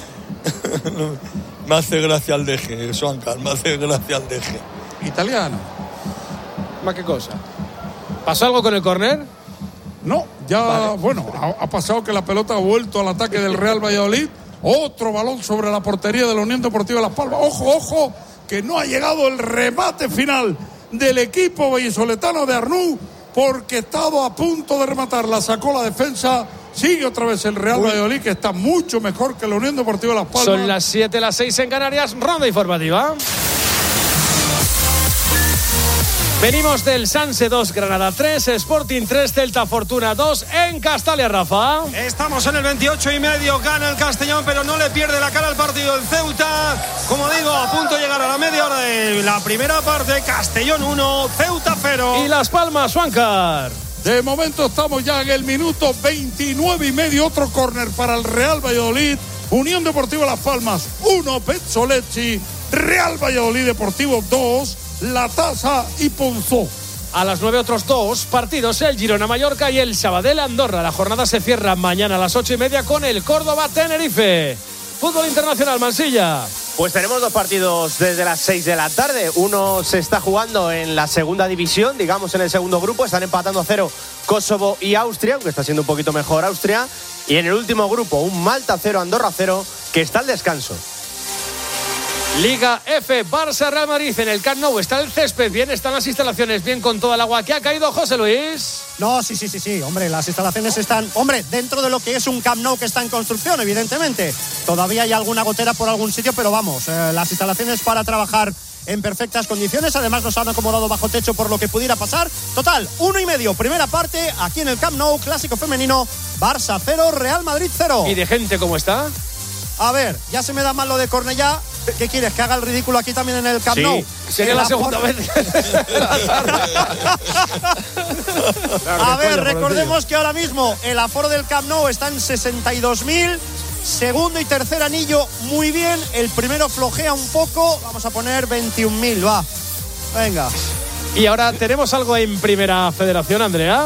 Me hace gracia el deje, Swankar, me hace gracia el deje. Italiano. ¿Más qué cosa? ¿Pasó algo con el córner? No, ya, vale. Bueno, ha, ha pasado que la pelota ha vuelto al ataque del Real Valladolid. Otro balón sobre la portería de la Unión Deportiva Las Palmas. Ojo, ojo, que no ha llegado el remate final del equipo vallisoletano de Arnú, porque estaba a punto de rematar. La sacó la defensa. Sigue otra vez el Real Uy. Valladolid, que está mucho mejor que la Unión Deportiva Las Palmas. Son las siete, las seis en Canarias. Ronda informativa. Venimos del Sanse dos, Granada tres, Sporting tres, Celta Fortuna dos en Castalia, Rafa. Estamos en el veintiocho y medio, gana el Castellón, pero no le pierde la cara al partido el Ceuta. Como digo, a punto de llegar a la media hora de la primera parte, Castellón uno, Ceuta cero. Y Las Palmas, Swankar. De momento estamos ya en el minuto veintinueve y medio, otro córner para el Real Valladolid. Unión Deportiva Las Palmas uno, Pezzolezzi, Real Valladolid Deportivo dos, La Taza y Ponzó. A las nueve otros dos partidos, el Girona-Mallorca y el Sabadell-Andorra. La jornada se cierra mañana a las ocho y media con el Córdoba-Tenerife. Fútbol internacional, Mansilla. Pues tenemos dos partidos desde las seis de la tarde. Uno se está jugando en la segunda división, digamos en el segundo grupo. Están empatando a cero Kosovo y Austria, aunque está siendo un poquito mejor Austria. Y en el último grupo, un Malta cero, Andorra cero, que está al descanso. Liga F, Barça, Real Madrid. En el Camp Nou está el césped bien, están las instalaciones bien con toda el agua que ha caído, José Luis. No, sí, sí, sí, sí, hombre, las instalaciones están, hombre, dentro de lo que es un Camp Nou que está en construcción, evidentemente. Todavía hay alguna gotera por algún sitio, pero vamos, eh, las instalaciones para trabajar en perfectas condiciones. Además nos han acomodado bajo techo por lo que pudiera pasar. Total, uno y medio, primera parte, aquí en el Camp Nou, clásico femenino, Barça cero, Real Madrid cero. ¿Y de gente cómo está? A ver, ya se me da mal lo de Cornellá. ¿Qué quieres? ¿Que haga el ridículo aquí también en el Camp sí, Nou? Sería la, la segunda vez. A ver, recordemos que ahora mismo el aforo del Camp Nou está en sesenta y dos mil. Segundo y tercer anillo, muy bien. El primero flojea un poco. Vamos a poner veintiún mil, va. Venga. Y ahora tenemos algo en Primera Federación, Andrea.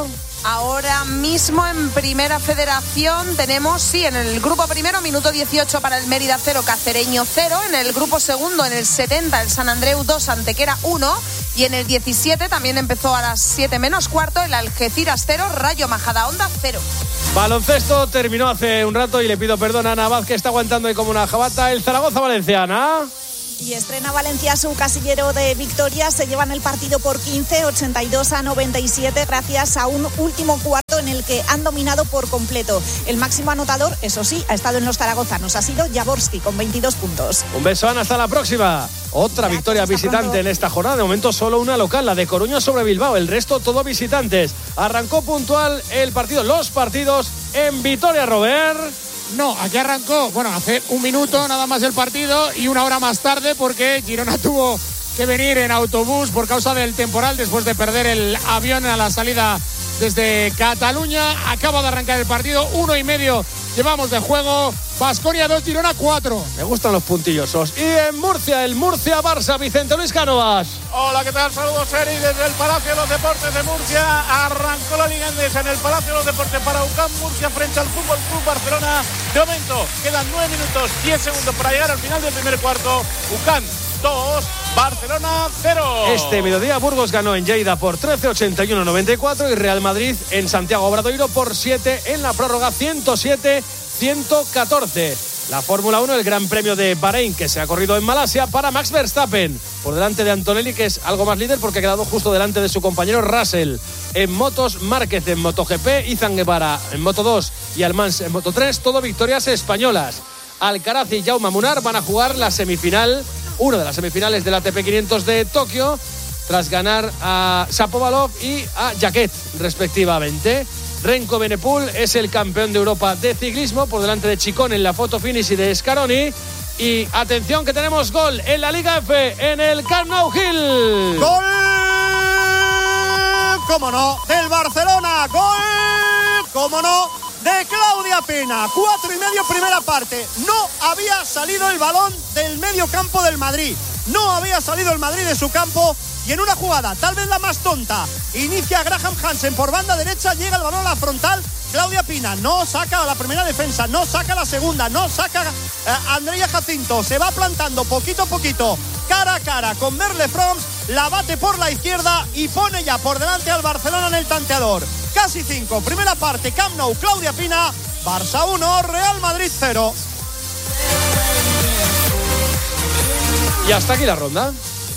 Ahora mismo en Primera Federación tenemos, sí, en el grupo primero, minuto dieciocho para el Mérida cero, Cacereño cero. En el grupo segundo, en el setenta, el Sant Andreu dos, Antequera uno. Y en el diecisiete, también empezó a las siete menos cuarto, el Algeciras cero, Rayo Majadahonda cero. Baloncesto terminó hace un rato y le pido perdón a Ana Vaz, que está aguantando ahí como una jabata. El Zaragoza-Valenciana. Y estrena Valencia su casillero de victorias. Se llevan el partido por quince, ochenta y dos a noventa y siete, gracias a un último cuarto en el que han dominado por completo. El máximo anotador, eso sí, ha estado en los zaragozanos. Ha sido Jaworski con veintidós puntos. Un beso, Ana, hasta la próxima. Otra Gracias, victoria visitante pronto. en esta jornada. De momento solo una local, la de Coruña sobre Bilbao. El resto todo visitantes. Arrancó puntual el partido, los partidos en Vitoria, Robert. No, aquí arrancó, bueno, hace un minuto nada más el partido y una hora más tarde porque Girona tuvo que venir en autobús por causa del temporal después de perder el avión a la salida desde Cataluña. Acaba de arrancar el partido, uno y medio llevamos de juego. Baskonia dos, Girona cuatro. Me gustan los puntillosos. Y en Murcia, el Murcia-Barça, Vicente Luis Cánovas. Hola, ¿qué tal? Saludos, Eri, desde el Palacio de los Deportes de Murcia. Arrancó la Liga Endesa en el Palacio de los Deportes para UCAM Murcia frente al Fútbol Club Barcelona. De momento, quedan nueve minutos, diez segundos para llegar al final del primer cuarto. UCAM dos, Barcelona cero. Este mediodía Burgos ganó en Lleida por trece, ochenta y uno a noventa y cuatro y Real Madrid en Santiago Obradoiro por siete en la prórroga, ciento siete a ciento catorce. La Fórmula uno, el Gran Premio de Bahrein, que se ha corrido en Malasia para Max Verstappen, por delante de Antonelli, que es algo más líder porque ha quedado justo delante de su compañero Russell. En motos, Márquez en MotoGP, Izan Guevara en Moto dos y Almans en Moto tres, todo victorias españolas. Alcaraz y Jaume Munar van a jugar la semifinal, una de las semifinales del A T P quinientos de Tokio, tras ganar a Shapovalov y a Jaquet, respectivamente. Renko Benepul es el campeón de Europa de ciclismo, por delante de Chicón en la foto finish y de Scaroni. Y atención que tenemos gol en la Liga F en el Camp Nou Hill. ¡Gol! ¡Cómo no! ¡Del Barcelona! ¡Gol! ¡Cómo no! De Claudia Pina. Cuatro y medio primera parte. No había salido el balón del medio campo del Madrid. No había salido el Madrid de su campo. Y en una jugada, tal vez la más tonta, inicia Graham Hansen por banda derecha, llega el balón a la frontal, Claudia Pina no saca a la primera defensa, no saca la segunda, no saca eh, Andrea Jacinto, se va plantando poquito a poquito, cara a cara con Merle Froms, la bate por la izquierda y pone ya por delante al Barcelona en el tanteador. Casi cinco, primera parte, Camp Nou, Claudia Pina, Barça uno, Real Madrid cero. Y hasta aquí la ronda.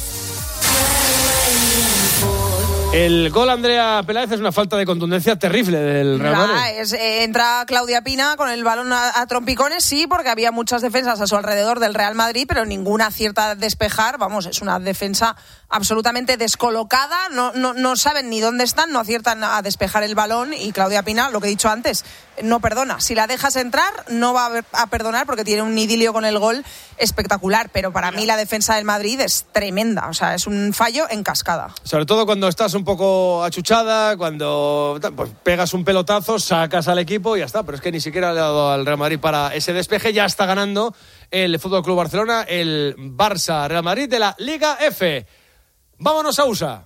El gol Andrea Peláez es una falta de contundencia terrible del Real Madrid. Nah, es, eh, entra Claudia Pina con el balón a, a trompicones, sí, porque había muchas defensas a su alrededor del Real Madrid, pero ninguna acierta a despejar. Vamos, es una defensa absolutamente descolocada, no, no, no saben ni dónde están, no aciertan a despejar el balón y Claudia Pina, lo que he dicho antes, no perdona. Si la dejas entrar, no va a perdonar porque tiene un idilio con el gol espectacular, pero para mí la defensa del Madrid es tremenda, o sea, es un fallo en cascada. Sobre todo cuando estás un poco achuchada, cuando pues, pegas un pelotazo, sacas al equipo y ya está, pero es que ni siquiera le ha dado al Real Madrid para ese despeje. Ya está ganando el F C Barcelona, el Barça Real Madrid de la Liga F. Vámonos a U S A.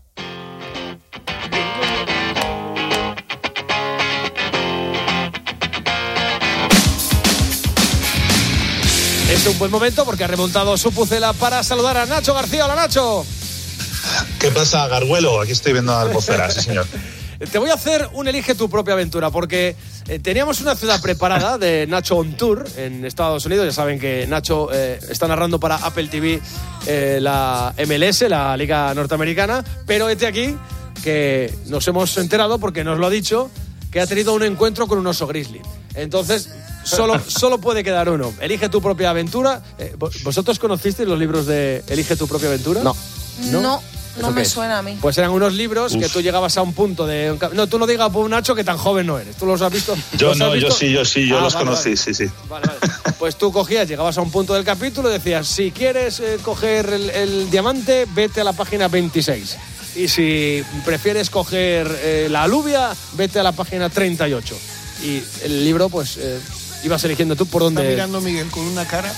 Es un buen momento porque ha remontado su Pucela para saludar a Nacho García. Hola, Nacho. ¿Qué pasa, Garguelo? Aquí estoy viendo al Pucela, sí, señor. Te voy a hacer un elige tu propia aventura porque eh, teníamos una ciudad preparada de Nacho on Tour en Estados Unidos. Ya saben que Nacho eh, está narrando para Apple T V eh, la M L S, la Liga Norteamericana, pero este aquí que nos hemos enterado porque nos lo ha dicho que ha tenido un encuentro con un oso grizzly. Entonces solo, solo puede quedar uno. Elige tu propia aventura. Eh, ¿Vosotros conocisteis los libros de Elige tu propia aventura? No. No. no. No me suena a mí. Pues eran unos libros Uf. que tú llegabas a un punto de... No, tú no digas, pues, Nacho, que tan joven no eres. ¿Tú los has visto? Yo ¿Los no, has visto? yo sí, yo sí, yo ah, los vale, conocí, vale. sí, sí. Vale, vale. Pues tú cogías, llegabas a un punto del capítulo y decías, si quieres eh, coger el, el diamante, vete a la página veintiséis. Y si prefieres coger eh, la alubia, vete a la página treinta y ocho. Y el libro, pues, eh, ibas eligiendo tú por dónde... Está mirando Miguel con una cara...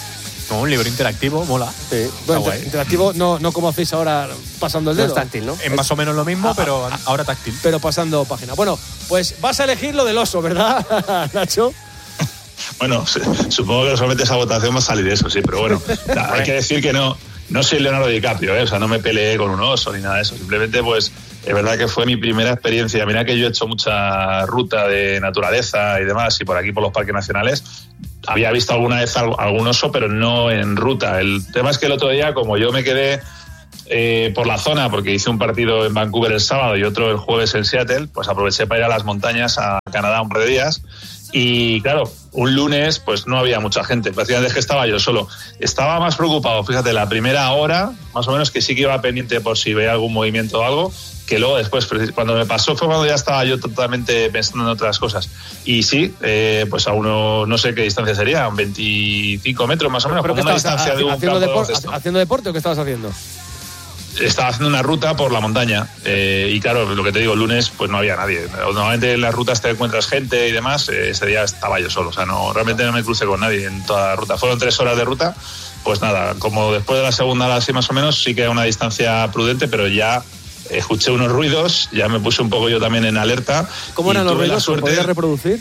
Como un libro interactivo, mola. Sí. Bueno, inter- interactivo, no, no como hacéis ahora pasando el dedo. No es táctil, ¿no? Es más o menos lo mismo, ah, pero ah, ahora táctil. Pero pasando página. Bueno, pues vas a elegir lo del oso, ¿verdad, Nacho? Bueno, supongo que solamente esa votación va a salir de eso, sí, pero bueno, hay que decir que no, no soy Leonardo DiCaprio, ¿eh? O sea, no me peleé con un oso ni nada de eso, simplemente pues es verdad que fue mi primera experiencia. Mira que yo he hecho mucha ruta de naturaleza y demás, y por aquí por los parques nacionales había visto alguna vez algún oso, pero no en ruta. El tema es que el otro día, como yo me quedé eh, por la zona, porque hice un partido en Vancouver el sábado y otro el jueves en Seattle, pues aproveché para ir a las montañas a Canadá un par de días. Y claro, un lunes pues no había mucha gente, prácticamente es que estaba yo solo. Estaba más preocupado, fíjate, la primera hora, más o menos, que sí que iba pendiente por si veía algún movimiento o algo, que luego después, cuando me pasó, fue cuando ya estaba yo totalmente pensando en otras cosas. Y sí, eh, pues a uno, no sé qué distancia sería, un veinticinco metros más o menos, como una distancia de un haciendo, campo depor- de ¿Haciendo deporte o qué estabas haciendo? Estaba haciendo una ruta por la montaña eh, y claro, lo que te digo, el lunes pues no había nadie. Normalmente en las rutas te encuentras gente y demás, eh, ese día estaba yo solo, o sea, no, realmente no me crucé con nadie en toda la ruta. Fueron tres horas de ruta, pues nada, como después de la segunda hora así más o menos, sí que era una distancia prudente, pero ya escuché unos ruidos, ya me puse un poco yo también en alerta. ¿Cómo eran los ruidos? Suerte... ¿Podías reproducir?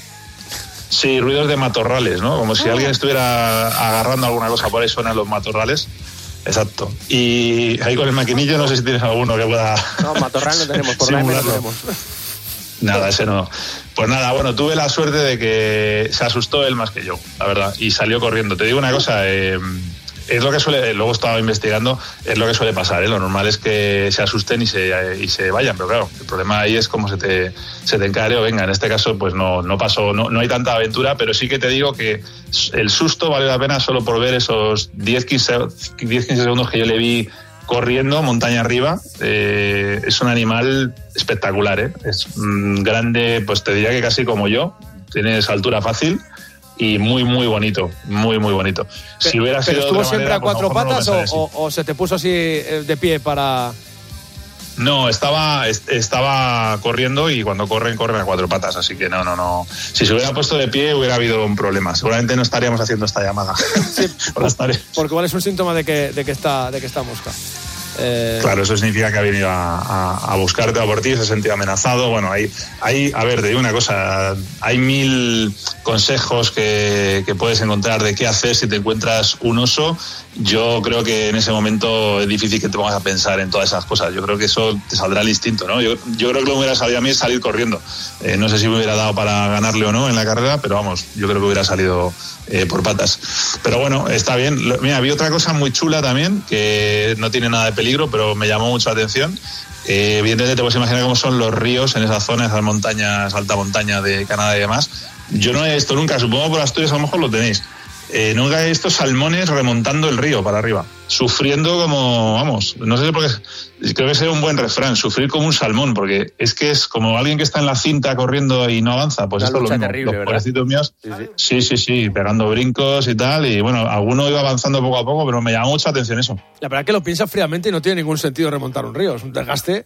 Sí, ruidos de matorrales, ¿no? Como si ah. alguien estuviera agarrando alguna cosa por ahí, suenan los matorrales. Exacto. Y ahí con el maquinillo no sé si tienes alguno que pueda... No, matorral no tenemos, por nada no tenemos. Nada, ese no. Pues nada, bueno, tuve la suerte de que se asustó él más que yo, la verdad, y salió corriendo. Te digo una cosa, eh, es lo que suele, luego estaba investigando, es lo que suele pasar, ¿eh? Lo normal es que se asusten y se, y se vayan, pero claro, el problema ahí es cómo se te, se te encare o venga. En este caso, pues no, no pasó, no, no hay tanta aventura, pero sí que te digo que el susto vale la pena solo por ver esos diez quince segundos que yo le vi corriendo montaña arriba. Eh, es un animal espectacular, ¿eh? Es mm, grande, pues te diría que casi como yo, tiene esa altura fácil. Y muy, muy bonito, muy, muy bonito. Si hubiera ¿Pero sido estuvo otra siempre manera, a cuatro pues, patas no o, así. o, o se te puso así de pie para...? No, estaba, estaba corriendo y cuando corren, corren a cuatro patas. Así que no, no, no. Si se hubiera puesto de pie hubiera habido un problema. Seguramente no estaríamos haciendo esta llamada. Sí, porque igual es un síntoma de que, de que, está, de que está mosca. Eh... Claro, eso significa que ha venido a, a, a buscarte a por ti, se ha sentido amenazado. Bueno, hay, hay, a ver, te digo una cosa, hay mil consejos que, que puedes encontrar de qué hacer si te encuentras un oso. Yo creo que en ese momento es difícil que te pongas a pensar en todas esas cosas. Yo creo que eso te saldrá el instinto, ¿no? Yo, yo creo que lo que hubiera salido a mí es salir corriendo. Eh, no sé si me hubiera dado para ganarle o no en la carrera, pero vamos, yo creo que hubiera salido eh, por patas. Pero bueno, está bien. Mira, había otra cosa muy chula también, que no tiene nada de peligro, pero me llamó mucho la atención. Eh, evidentemente te puedes imaginar cómo son los ríos en esa zona, esas montañas, alta montaña de Canadá y demás. Yo no he visto nunca, supongo por Asturias a lo mejor lo tenéis. Eh, nunca he visto salmones remontando el río para arriba, sufriendo como, vamos, no sé por qué, creo que sería un buen refrán, sufrir como un salmón, porque es que es como alguien que está en la cinta corriendo y no avanza, pues esto es lo mismo. Terrible, los pobrecitos míos, sí sí. sí, sí, sí, pegando brincos y tal, y bueno, alguno iba avanzando poco a poco, pero me llamó mucha atención eso. La verdad es que lo piensas fríamente y no tiene ningún sentido remontar un río, es un desgaste.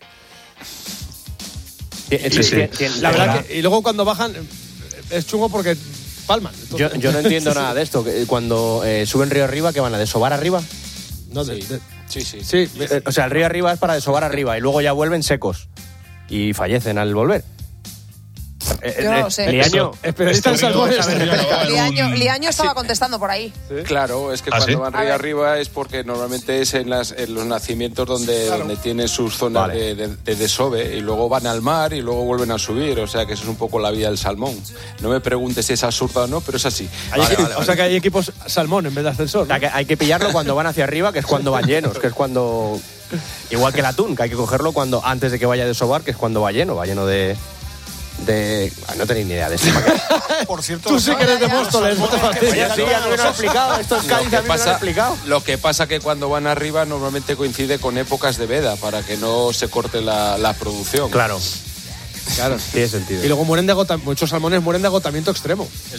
Sí, sí. La verdad que, y luego cuando bajan es chungo porque palman. Yo, yo no entiendo nada de esto. Cuando eh, suben río arriba, ¿qué van a desovar arriba? No, sí. De, de, sí, sí. sí eh, o sea, el río arriba es para desovar arriba y luego ya vuelven secos y fallecen al volver. Yo no lo sé. Liaño, especialista en salmones. Liaño, Liaño estaba contestando por ahí. ¿Sí? Claro, es que ¿Ah, cuando sí? van río arriba es porque normalmente es en, las, en los nacimientos donde, claro. donde tienen sus zonas vale. de, de, de desove y luego van al mar y luego vuelven a subir. O sea que eso es un poco la vida del salmón. No me preguntes si es absurdo o no, pero es así. Vale, vale, vale. O sea que hay equipos salmón en vez de ascensor, ¿no? O sea, que hay que pillarlo cuando van hacia arriba, que es cuando van llenos, que es cuando... Igual que el atún, que hay que cogerlo cuando antes de que vaya a desovar, que es cuando va lleno, va lleno de... de... no tenéis ni idea de esto. Por cierto, tú sí que eres de Móstoles, no te fastidies. Sí, ya me lo he explicado. Esto es Cádiz, a mí me lo han explicado. Lo que pasa que cuando van arriba normalmente coincide con épocas de veda para que no se corte la, la producción. Claro. Claro. Tiene sentido. Y luego mueren de agotamiento. Muchos salmones mueren de agotamiento extremo. Eso es.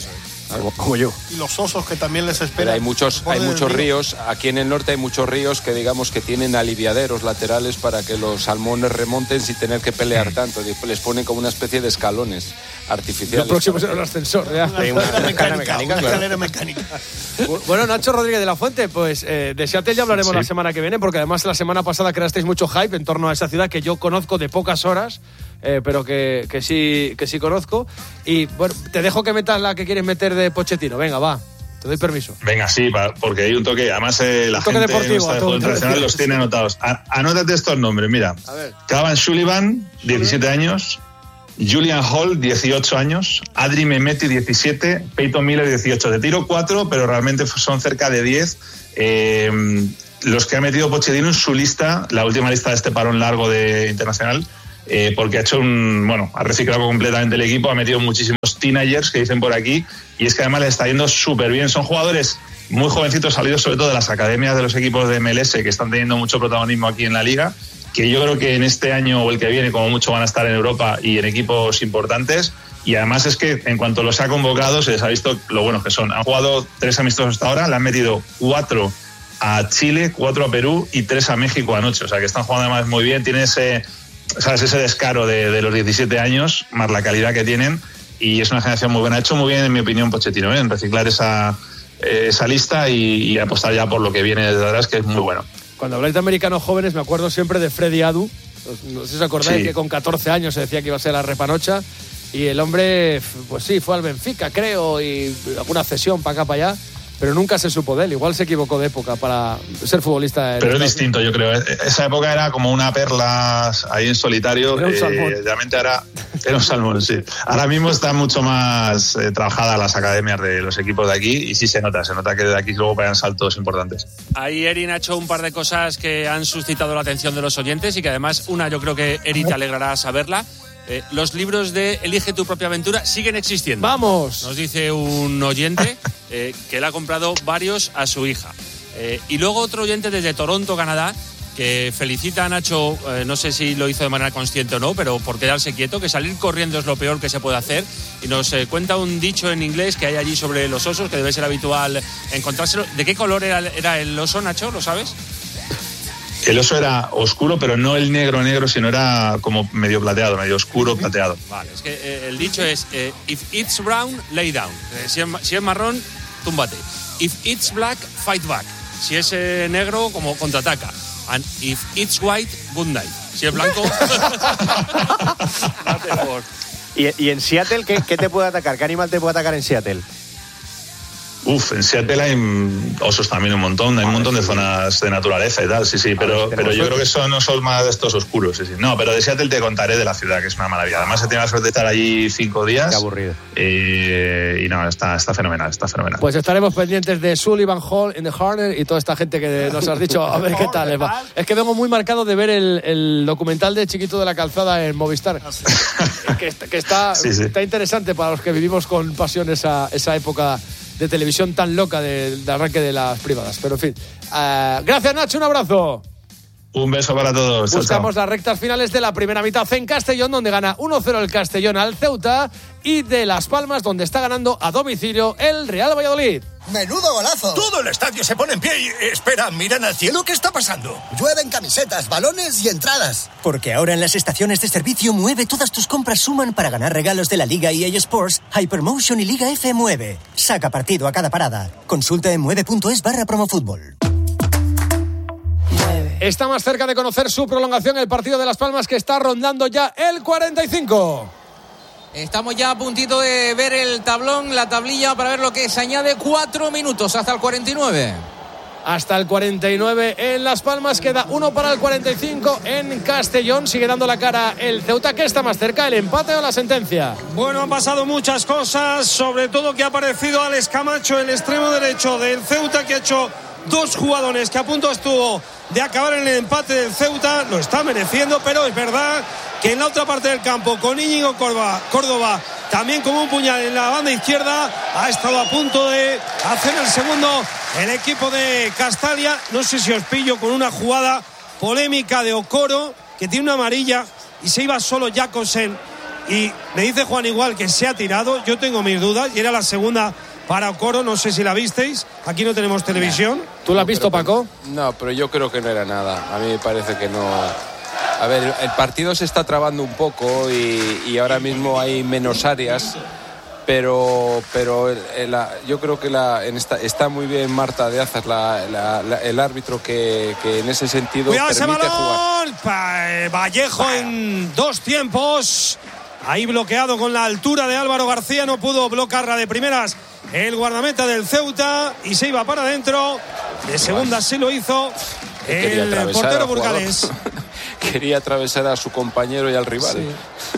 Como, como yo. Y los osos que también les esperan. Pero hay muchos, hay muchos río. ríos, aquí en el norte hay muchos ríos que digamos que tienen aliviaderos laterales para que los salmones remonten sin tener que pelear tanto. Les ponen como una especie de escalones artificiales. Lo próximo será un ascensor, ¿ya? Una escalera mecánica, una escalera mecánica. Bueno, Nacho Rodríguez de la Fuente, pues eh, de Seattle ya hablaremos sí. la semana que viene, porque además la semana pasada creasteis mucho hype en torno a esa ciudad que yo conozco de pocas horas, eh, pero que, que, sí, que sí conozco. Y bueno, te dejo que metas la que quieres meter de Pochettino. Venga, va. Te doy permiso. Venga, sí, porque hay un toque. Además, eh, la toque gente deportivo, de juego internacional los tiene anotados. A, anótate estos nombres, mira. Cavan Sullivan, diecisiete años. Julian Hall, dieciocho años. Adri Mehmeti, diecisiete. Peyton Miller, dieciocho. Te tiro cuatro, pero realmente son cerca de diez. Eh, los que ha metido Pochettino en su lista, la última lista de este parón largo de internacional. Eh, porque ha hecho un, bueno, ha reciclado completamente el equipo, ha metido muchísimos teenagers que dicen por aquí, y es que además les está yendo súper bien. Son jugadores muy jovencitos, salidos sobre todo de las academias de los equipos de M L S, que están teniendo mucho protagonismo aquí en la liga, que yo creo que en este año o el que viene como mucho van a estar en Europa y en equipos importantes. Y además es que en cuanto los ha convocado se les ha visto lo buenos que son. Han jugado tres amistosos hasta ahora, le han metido cuatro a Chile, cuatro a Perú y tres a México anoche, o sea que están jugando además muy bien. Tiene ese ¿sabes? Ese descaro de, de los diecisiete años, más la calidad que tienen, y es una generación muy buena. Ha hecho muy bien, en mi opinión, Pochettino, ¿eh? en reciclar esa, eh, esa lista y, y apostar ya por lo que viene desde atrás, que es muy bueno. Cuando habláis de americanos jóvenes, me acuerdo siempre de Freddy Adu. No sé si os acordáis, sí. que con catorce años se decía que iba a ser la repanocha, y el hombre, pues sí, fue al Benfica, creo, y alguna cesión para acá, para allá, pero nunca se supo de él. Igual se equivocó de época para ser futbolista. Pero es distinto, yo creo. Esa época era como una perla ahí en solitario. Era un salmón. Eh, realmente ahora era un salmón, sí. Ahora mismo está mucho más eh, trabajada las academias de los equipos de aquí, y sí se nota, se nota que de aquí luego pegan saltos importantes. Ahí Erin ha hecho un par de cosas que han suscitado la atención de los oyentes, y que además, una, yo creo que Eri te alegrará saberla. Eh, los libros de Elige tu propia aventura siguen existiendo. ¡Vamos! Nos dice un oyente eh, que él ha comprado varios a su hija. Eh, y luego otro oyente desde Toronto, Canadá, que felicita a Nacho, eh, no sé si lo hizo de manera consciente o no, pero por quedarse quieto, que salir corriendo es lo peor que se puede hacer. Y nos eh, cuenta un dicho en inglés que hay allí sobre los osos, que debe ser habitual encontrárselo. ¿De qué color era, era el oso, Nacho? ¿Lo sabes? El oso era oscuro, pero no el negro negro, sino era como medio plateado, medio oscuro plateado. Vale, es que eh, el dicho es eh, if it's brown, lay down. Eh, si, es, si es marrón, túmbate. If it's black, fight back. Si es eh, negro, como contraataca. And if it's white, good night. Si es blanco, date por. ¿Y, y en Seattle ¿qué, qué te puede atacar? ¿Qué animal te puede atacar en Seattle? Uf, en Seattle hay osos también un montón, hay un montón de zonas de naturaleza y tal, sí, sí, pero, pero yo creo que son osos más de estos oscuros, sí, sí. No, pero de Seattle te contaré de la ciudad, que es una maravilla. Además, he tenido la suerte de estar allí cinco días. Qué aburrido. Y, y no, está, está fenomenal, está fenomenal. Pues estaremos pendientes de Sullivan Hall in the Harner y toda esta gente que nos has dicho, a ver qué tal les va. Es que vengo muy marcado de ver el, el documental de Chiquito de la Calzada en Movistar. que, que está, sí, sí. está interesante para los que vivimos con pasión esa, esa época de televisión tan loca de, de arranque de las privadas. Pero en fin, uh, gracias Nacho, un abrazo. Un beso para todos. Buscamos chao, chao. las rectas finales de la primera mitad en Castellón, donde gana uno cero el Castellón al Ceuta, y de Las Palmas, donde está ganando a domicilio el Real Valladolid. ¡Menudo golazo! Todo el estadio se pone en pie y... Espera, miran al cielo, ¿qué está pasando? Llueven camisetas, balones y entradas. Porque ahora en las estaciones de servicio Mueve todas tus compras suman para ganar regalos de la Liga E A Sports, Hypermotion y Liga F Mueve. Saca partido a cada parada. Consulta en mueve.es barra promofútbol. Está más cerca de conocer su prolongación el partido de Las Palmas, que está rondando ya el cuarenta y cinco. Estamos ya a puntito de ver el tablón, la tablilla, para ver lo que se añade. Cuatro minutos hasta el cuarenta y nueve. Hasta el cuarenta y nueve en Las Palmas, queda uno para el cuarenta y cinco en Castellón. Sigue dando la cara el Ceuta, que está más cerca, el empate o la sentencia. Bueno, han pasado muchas cosas, sobre todo que ha aparecido Alex Camacho, el extremo derecho del Ceuta, que ha hecho dos jugadores, que a punto estuvo de acabar en el empate del Ceuta. Lo está mereciendo, pero es verdad que en la otra parte del campo, con Íñigo Córdoba, Córdoba también como un puñal en la banda izquierda, ha estado a punto de hacer el segundo el equipo de Castalia. No sé si os pillo con una jugada polémica de Okoro, que tiene una amarilla y se iba solo Jacobsen Y me dice Juan igual que se ha tirado. Yo tengo mis dudas. Y era la segunda para Okoro. No sé si la visteis. Aquí no tenemos televisión. ¿Tú la has visto, Paco? No, pero yo creo que no era nada. A mí me parece que no. A ver, el partido se está trabando un poco y, y ahora mismo hay menos áreas. Pero, pero la, yo creo que la, en esta, está muy bien Marta de Azas, la, la, la, el árbitro, que, que en ese sentido Cuidado permite ese balón. jugar. Vallejo Vaya. En dos tiempos. Ahí bloqueado con la altura de Álvaro García. No pudo bloquearla de primeras el guardameta del Ceuta. Y se iba para adentro. De segunda sí lo hizo el portero burgalés. Quería atravesar a su compañero y al rival. Sí.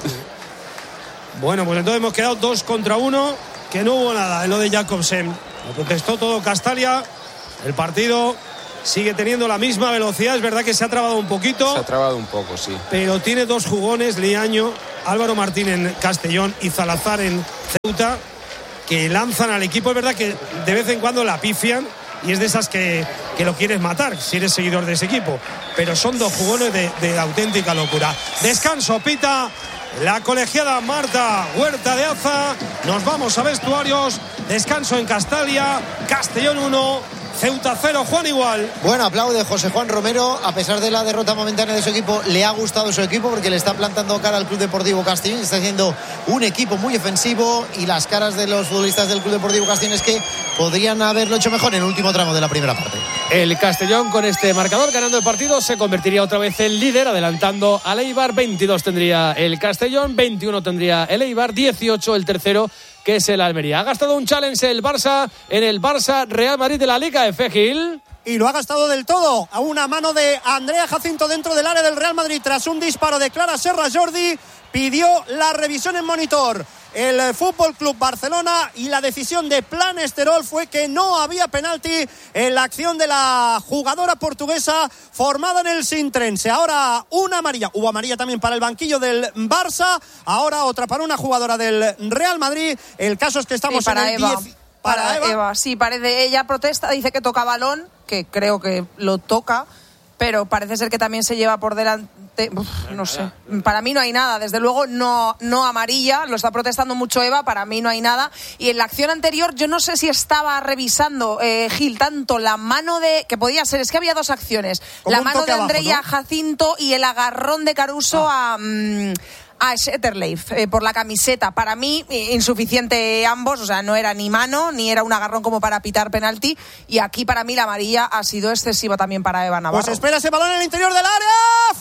Bueno, pues entonces hemos quedado dos contra uno, que no hubo nada en lo de Jacobsen. Lo contestó todo Castalia. El partido sigue teniendo la misma velocidad. Es verdad que se ha trabado un poquito. Se ha trabado un poco, sí. Pero tiene dos jugones, Liaño, Álvaro Martín en Castellón y Salazar en Ceuta, que lanzan al equipo. Es verdad que de vez en cuando la pifian y es de esas que, que lo quieres matar si eres seguidor de ese equipo. Pero son dos jugones de, de auténtica locura. Descanso, pita la colegiada Marta Huerta de Aza. Nos vamos a vestuarios. Descanso en Castalia. Castellón uno, Ceuta cero. Juan igual. Bueno, aplaude José Juan Romero. A pesar de la derrota momentánea de su equipo, le ha gustado su equipo porque le está plantando cara al Club Deportivo Castellón. Está haciendo un equipo muy ofensivo y las caras de los futbolistas del Club Deportivo Castellón es que podrían haberlo hecho mejor en el último tramo de la primera parte. El Castellón, con este marcador ganando el partido, se convertiría otra vez en líder, adelantando al Eibar. veintidós tendría el Castellón, veintiuno tendría el Eibar, dieciocho el tercero, que es el Almería. Ha gastado un challenge el Barça en el Barça Real Madrid de la Liga F, Gil. Y lo ha gastado del todo. A una mano de Andrea Jacinto dentro del área del Real Madrid tras un disparo de Clara Serra. Jordi pidió la revisión en monitor el Fútbol Club Barcelona y la decisión de Plan Esterol fue que no había penalti en la acción de la jugadora portuguesa formada en el Sintrense. Ahora una amarilla, hubo amarilla también para el banquillo del Barça, ahora otra para una jugadora del Real Madrid. El caso es que estamos sí, para en el Eva. diez. Para, para Eva. Eva, sí, parece. Ella protesta, dice que toca balón, que creo que lo toca, pero parece ser que también se lleva por delante. Uf, no sé, para mí no hay nada, desde luego no, no amarilla, lo está protestando mucho Eva, para mí no hay nada. Y en la acción anterior yo no sé si estaba revisando eh, Gil tanto la mano de, que podía ser, es que había dos acciones, la mano de Andrea abajo, ¿no? Jacinto y el agarrón de Caruso ah. a... Mmm, a Schetterleif eh, por la camiseta. Para mí, eh, insuficiente ambos, o sea, no era ni mano, ni era un agarrón como para pitar penalti, y aquí para mí la amarilla ha sido excesiva también para Eva Navarro. Pues espera ese balón en el interior del área,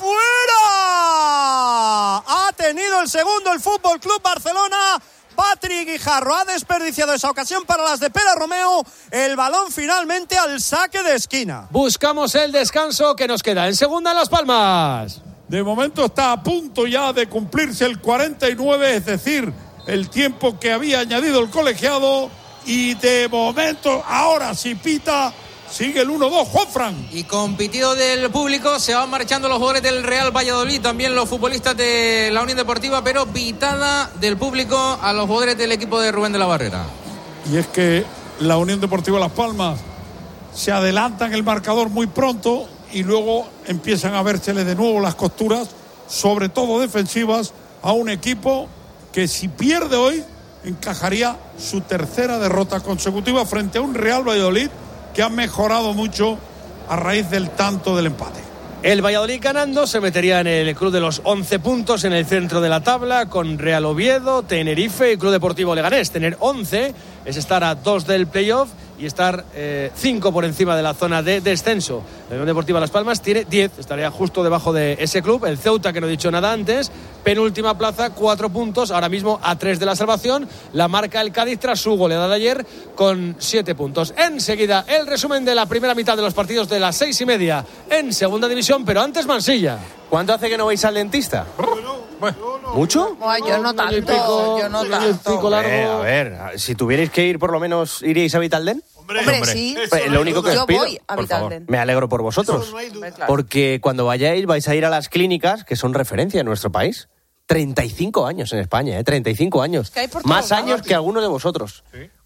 ¡fuera! Ha tenido el segundo el Fútbol Club Barcelona. Patrick Guijarro ha desperdiciado esa ocasión para las de Pera Romeo. El balón finalmente al saque de esquina. Buscamos el descanso que nos queda en segunda en Las Palmas. De momento está a punto ya de cumplirse el cuarenta y nueve, es decir, el tiempo que había añadido el colegiado. Y de momento, ahora sí pita, sigue el uno dos, Juanfran. Y con pitido del público se van marchando los jugadores del Real Valladolid, también los futbolistas de la Unión Deportiva, pero pitada del público a los jugadores del equipo de Rubén de la Barrera. Y es que la Unión Deportiva Las Palmas se adelanta en el marcador muy pronto y luego empiezan a vérseles de nuevo las costuras, sobre todo defensivas, a un equipo que si pierde hoy encajaría su tercera derrota consecutiva frente a un Real Valladolid que ha mejorado mucho a raíz del tanto del empate. El Valladolid ganando se metería en el club de los once puntos en el centro de la tabla, con Real Oviedo, Tenerife y Club Deportivo Leganés. Tener once es estar a dos del playoff y estar eh, cinco por encima de la zona de descenso. La Unión Deportiva Las Palmas tiene diez, estaría justo debajo de ese club. El Ceuta, que no he dicho nada antes, penúltima plaza, cuatro puntos, ahora mismo a tres de la salvación. La marca el Cádiz tras su goleada de ayer con siete puntos. Enseguida el resumen de la primera mitad de los partidos de las seis y media en segunda división, pero antes Mansilla. ¿Cuánto hace que no vais al dentista? ¿Mucho? Ay, yo no tanto, pico, yo no tanto. Eh, a ver, si tuvierais que ir, por lo menos iríais a Vitalden. Hombre, Hombre sí. Pues, lo único que yo os pido, voy a por favor, Vitalden. me alegro por vosotros. Porque cuando vayáis vais a ir a las clínicas que son referencia en nuestro país. treinta y cinco años en España, ¿eh? treinta y cinco años. Es que hay por Más todos años lados. que alguno de vosotros. ¿Sí?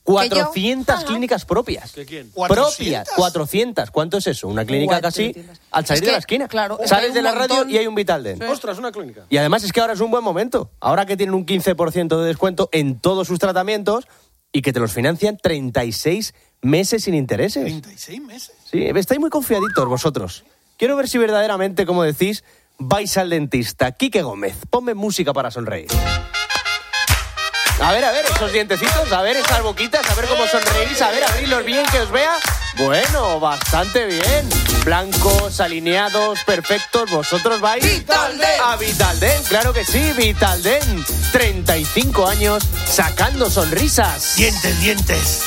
cuatrocientas clínicas propias. ¿Qué quién? Propias, cuatrocientas. ¿Cuánto es eso? Una clínica casi al salir Es que, de la esquina. claro, Sales hay de un la radio montón. y hay un Vitaldent. Sí. Ostras, una clínica. Y además es que ahora es un buen momento. Ahora que tienen un quince por ciento de descuento en todos sus tratamientos y que te los financian treinta y seis meses sin intereses. ¿treinta y seis meses? Sí, estáis muy confiaditos vosotros. Quiero ver si verdaderamente, como decís, vais al dentista. Quique Gómez, ponme música para sonreír. A ver, a ver, esos dientecitos, a ver esas boquitas, a ver cómo sonreírís, a ver, abrirlos bien, que os vea. Bueno, bastante bien. Blancos, alineados, perfectos. Vosotros vais Vitaldent. a Vitaldent, claro que sí, Vitaldent. treinta y cinco años sacando sonrisas. Dientes, dientes.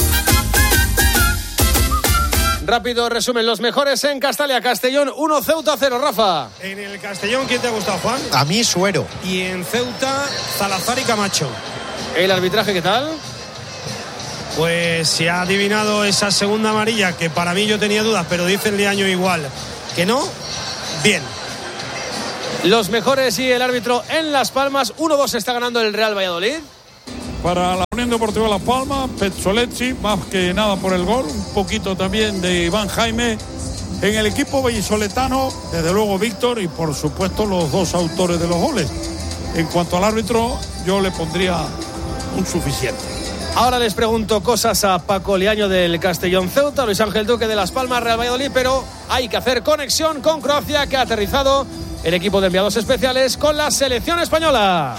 Rápido resumen, los mejores en Castalia, Castellón uno, Ceuta cero, Rafa. En el Castellón, ¿quién te ha gustado, Juan? A mí, Suero. Y en Ceuta, Salazar y Camacho. ¿El arbitraje qué tal? Pues se ha adivinado esa segunda amarilla, que para mí yo tenía dudas, pero dice el de año igual que no. Bien. Los mejores y el árbitro en Las Palmas, uno dos está ganando el Real Valladolid. Para la Unión Deportiva Las Palmas, Pezzolezzi, más que nada por el gol, un poquito también de Iván Jaime. En el equipo vallisoletano, desde luego Víctor y por supuesto los dos autores de los goles. En cuanto al árbitro, yo le pondría un suficiente. Ahora les pregunto cosas a Paco Liaño del Castellón Ceuta, Luis Ángel Duque de Las Palmas, Real Valladolid, pero hay que hacer conexión con Croacia, que ha aterrizado el equipo de enviados especiales con la selección española.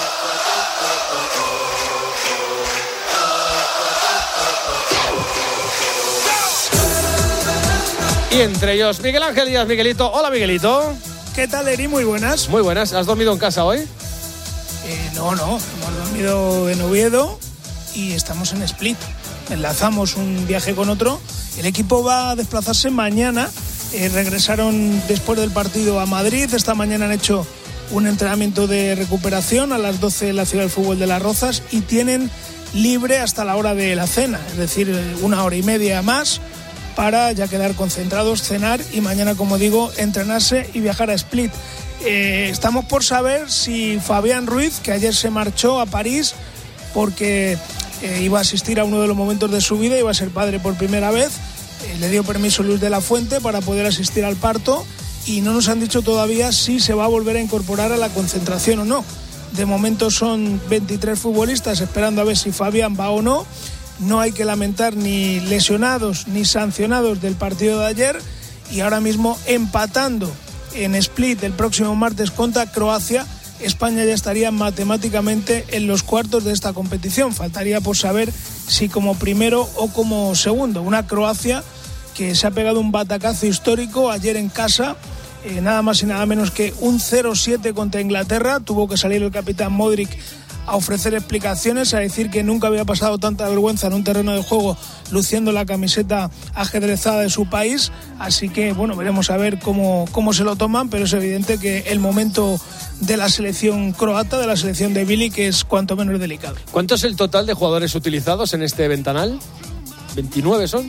Y entre ellos Miguel Ángel Díaz. Miguelito. Hola, Miguelito. ¿Qué tal, Eri? Muy buenas. Muy buenas. ¿Has dormido en casa hoy? Eh, no, no. Hemos dormido en Oviedo y estamos en Split. Enlazamos un viaje con otro. El equipo va a desplazarse mañana. Eh, regresaron después del partido a Madrid. Esta mañana han hecho un entrenamiento de recuperación a las doce en la Ciudad del Fútbol de Las Rozas y tienen libre hasta la hora de la cena, es decir, una hora y media más para ya quedar concentrados, cenar y mañana, como digo, entrenarse y viajar a Split. Eh, estamos por saber si Fabián Ruiz, que ayer se marchó a París porque eh, iba a asistir a uno de los momentos de su vida, iba a ser padre por primera vez, eh, le dio permiso Luis de la Fuente para poder asistir al parto y no nos han dicho todavía si se va a volver a incorporar a la concentración o no. De momento son veintitrés futbolistas esperando a ver si Fabián va o no. No hay que lamentar ni lesionados ni sancionados del partido de ayer y ahora mismo empatando en Split el próximo martes contra Croacia, España ya estaría matemáticamente en los cuartos de esta competición. Faltaría por saber si como primero o como segundo. Una Croacia que se ha pegado un batacazo histórico ayer en casa, eh, nada más y nada menos que un cero siete contra Inglaterra. Tuvo que salir el capitán Modric a ofrecer explicaciones, a decir que nunca había pasado tanta vergüenza en un terreno de juego luciendo la camiseta ajedrezada de su país, así que bueno, veremos a ver cómo, cómo se lo toman, pero es evidente que el momento de la selección croata, de la selección de Bilic, es cuanto menos delicado. ¿Cuánto es el total de jugadores utilizados en este ventanal? ¿veintinueve son?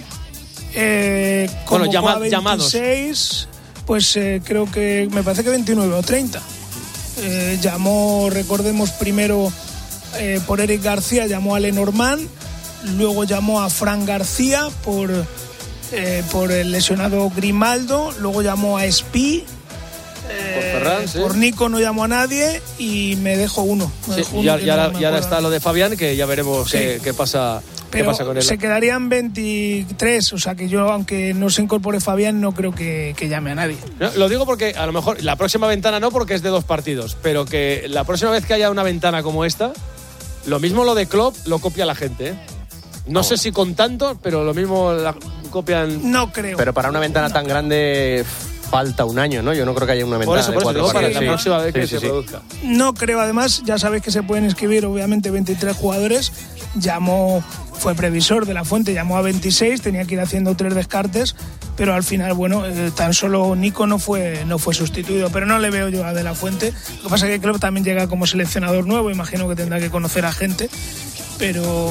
Eh, como bueno, llama, veintiséis, llamados. Pues eh, creo que, me parece que veintinueve o treinta. Eh, llamó, recordemos, primero eh, por Eric García, llamó a Lenormand, luego llamó a Fran García por, eh, por el lesionado Grimaldo, luego llamó a Espí, eh, por, Ferran, sí. por Nico no llamó a nadie y me dejo uno. Me Sí, dejo uno y, ahora, que y ahora- no me y ahora acuerdo. está lo de Fabián, que ya veremos Sí. qué, qué pasa, qué Pero pasa con él. se quedarían veintitrés, o sea que yo, aunque no se incorpore Fabián, no creo que, que llame a nadie. No, lo digo porque a lo mejor la próxima ventana no, porque es de dos partidos, pero que la próxima vez que haya una ventana como esta, lo mismo lo de Klopp lo copia la gente, ¿eh? No sé si con tanto, pero lo mismo la copian. No creo. Pero para una ventana tan grande falta un año, ¿no? Yo no creo que haya una Por ventana eso, de por eso, cuatro digo para partidos. la Sí. próxima vez que Sí, se sí, sí. produzca. No creo, además, ya sabéis que se pueden inscribir obviamente veintitrés jugadores. Llamó, fue previsor de la Fuente, llamó a veintiséis, tenía que ir haciendo tres descartes, pero al final, bueno, eh, tan solo Nico no fue, no fue sustituido, pero no le veo yo a De la Fuente. Lo que pasa es que Klopp también llega como seleccionador nuevo, imagino que tendrá que conocer a gente, pero...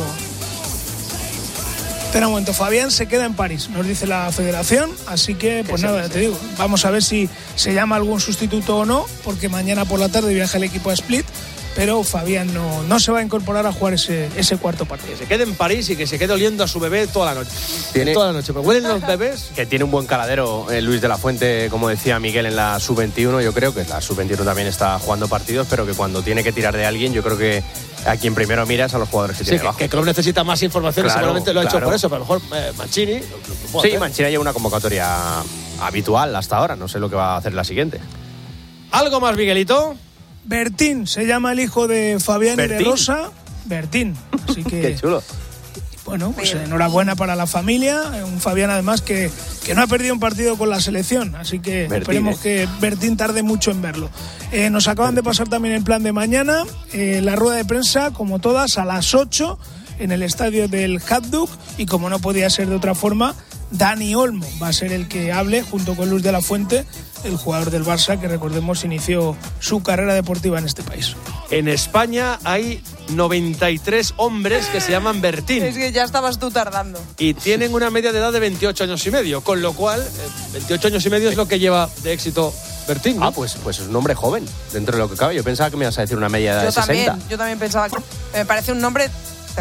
Espera un momento, Fabián se queda en París, nos dice la federación, así que pues nada, ya te digo, vamos a ver si se llama algún sustituto o no, porque mañana por la tarde viaja el equipo a Split pero Fabián no, no se va a incorporar a jugar ese, ese cuarto partido. Que se quede en París y que se quede oliendo a su bebé toda la noche. Tiene, toda la noche. ¿Me huelen los bebés? Que tiene un buen caladero eh, Luis de la Fuente, como decía Miguel, en la sub veintiuno. Yo creo que la sub veintiuno también está jugando partidos, pero que cuando tiene que tirar de alguien, yo creo que a quien primero mira es a los jugadores que sí, tiene que, abajo. que Klopp necesita más información, claro, seguramente lo ha claro. hecho por eso, pero a lo mejor eh, Mancini... Sí, Mancini lleva una convocatoria habitual hasta ahora, no sé lo que va a hacer la siguiente. ¿Algo más, Miguelito? Bertín, se llama el hijo de Fabián ¿Bertín? y de Rosa. Bertín, así que... Qué chulo. Bueno, pues enhorabuena para la familia. Un Fabián, además, que, que no ha perdido un partido con la selección. Así que Bertín, esperemos ¿eh? que Bertín tarde mucho en verlo. Eh, nos acaban de pasar también el plan de mañana. Eh, la rueda de prensa, como todas, a las ocho en el estadio del Hajduk. Y como no podía ser de otra forma, Dani Olmo va a ser el que hable junto con Luis de la Fuente, el jugador del Barça que, recordemos, inició su carrera deportiva en este país. En España hay noventa y tres hombres que se llaman Bertín. Es que ya estabas tú tardando. Y tienen una media de edad de veintiocho años y medio, con lo cual eh, veintiocho años y medio es lo que lleva de éxito Bertín, ¿no? Ah, pues, pues es un hombre joven, dentro de lo que cabe. Yo pensaba que me ibas a decir una media de Yo sesenta. también, yo también pensaba que me parece un nombre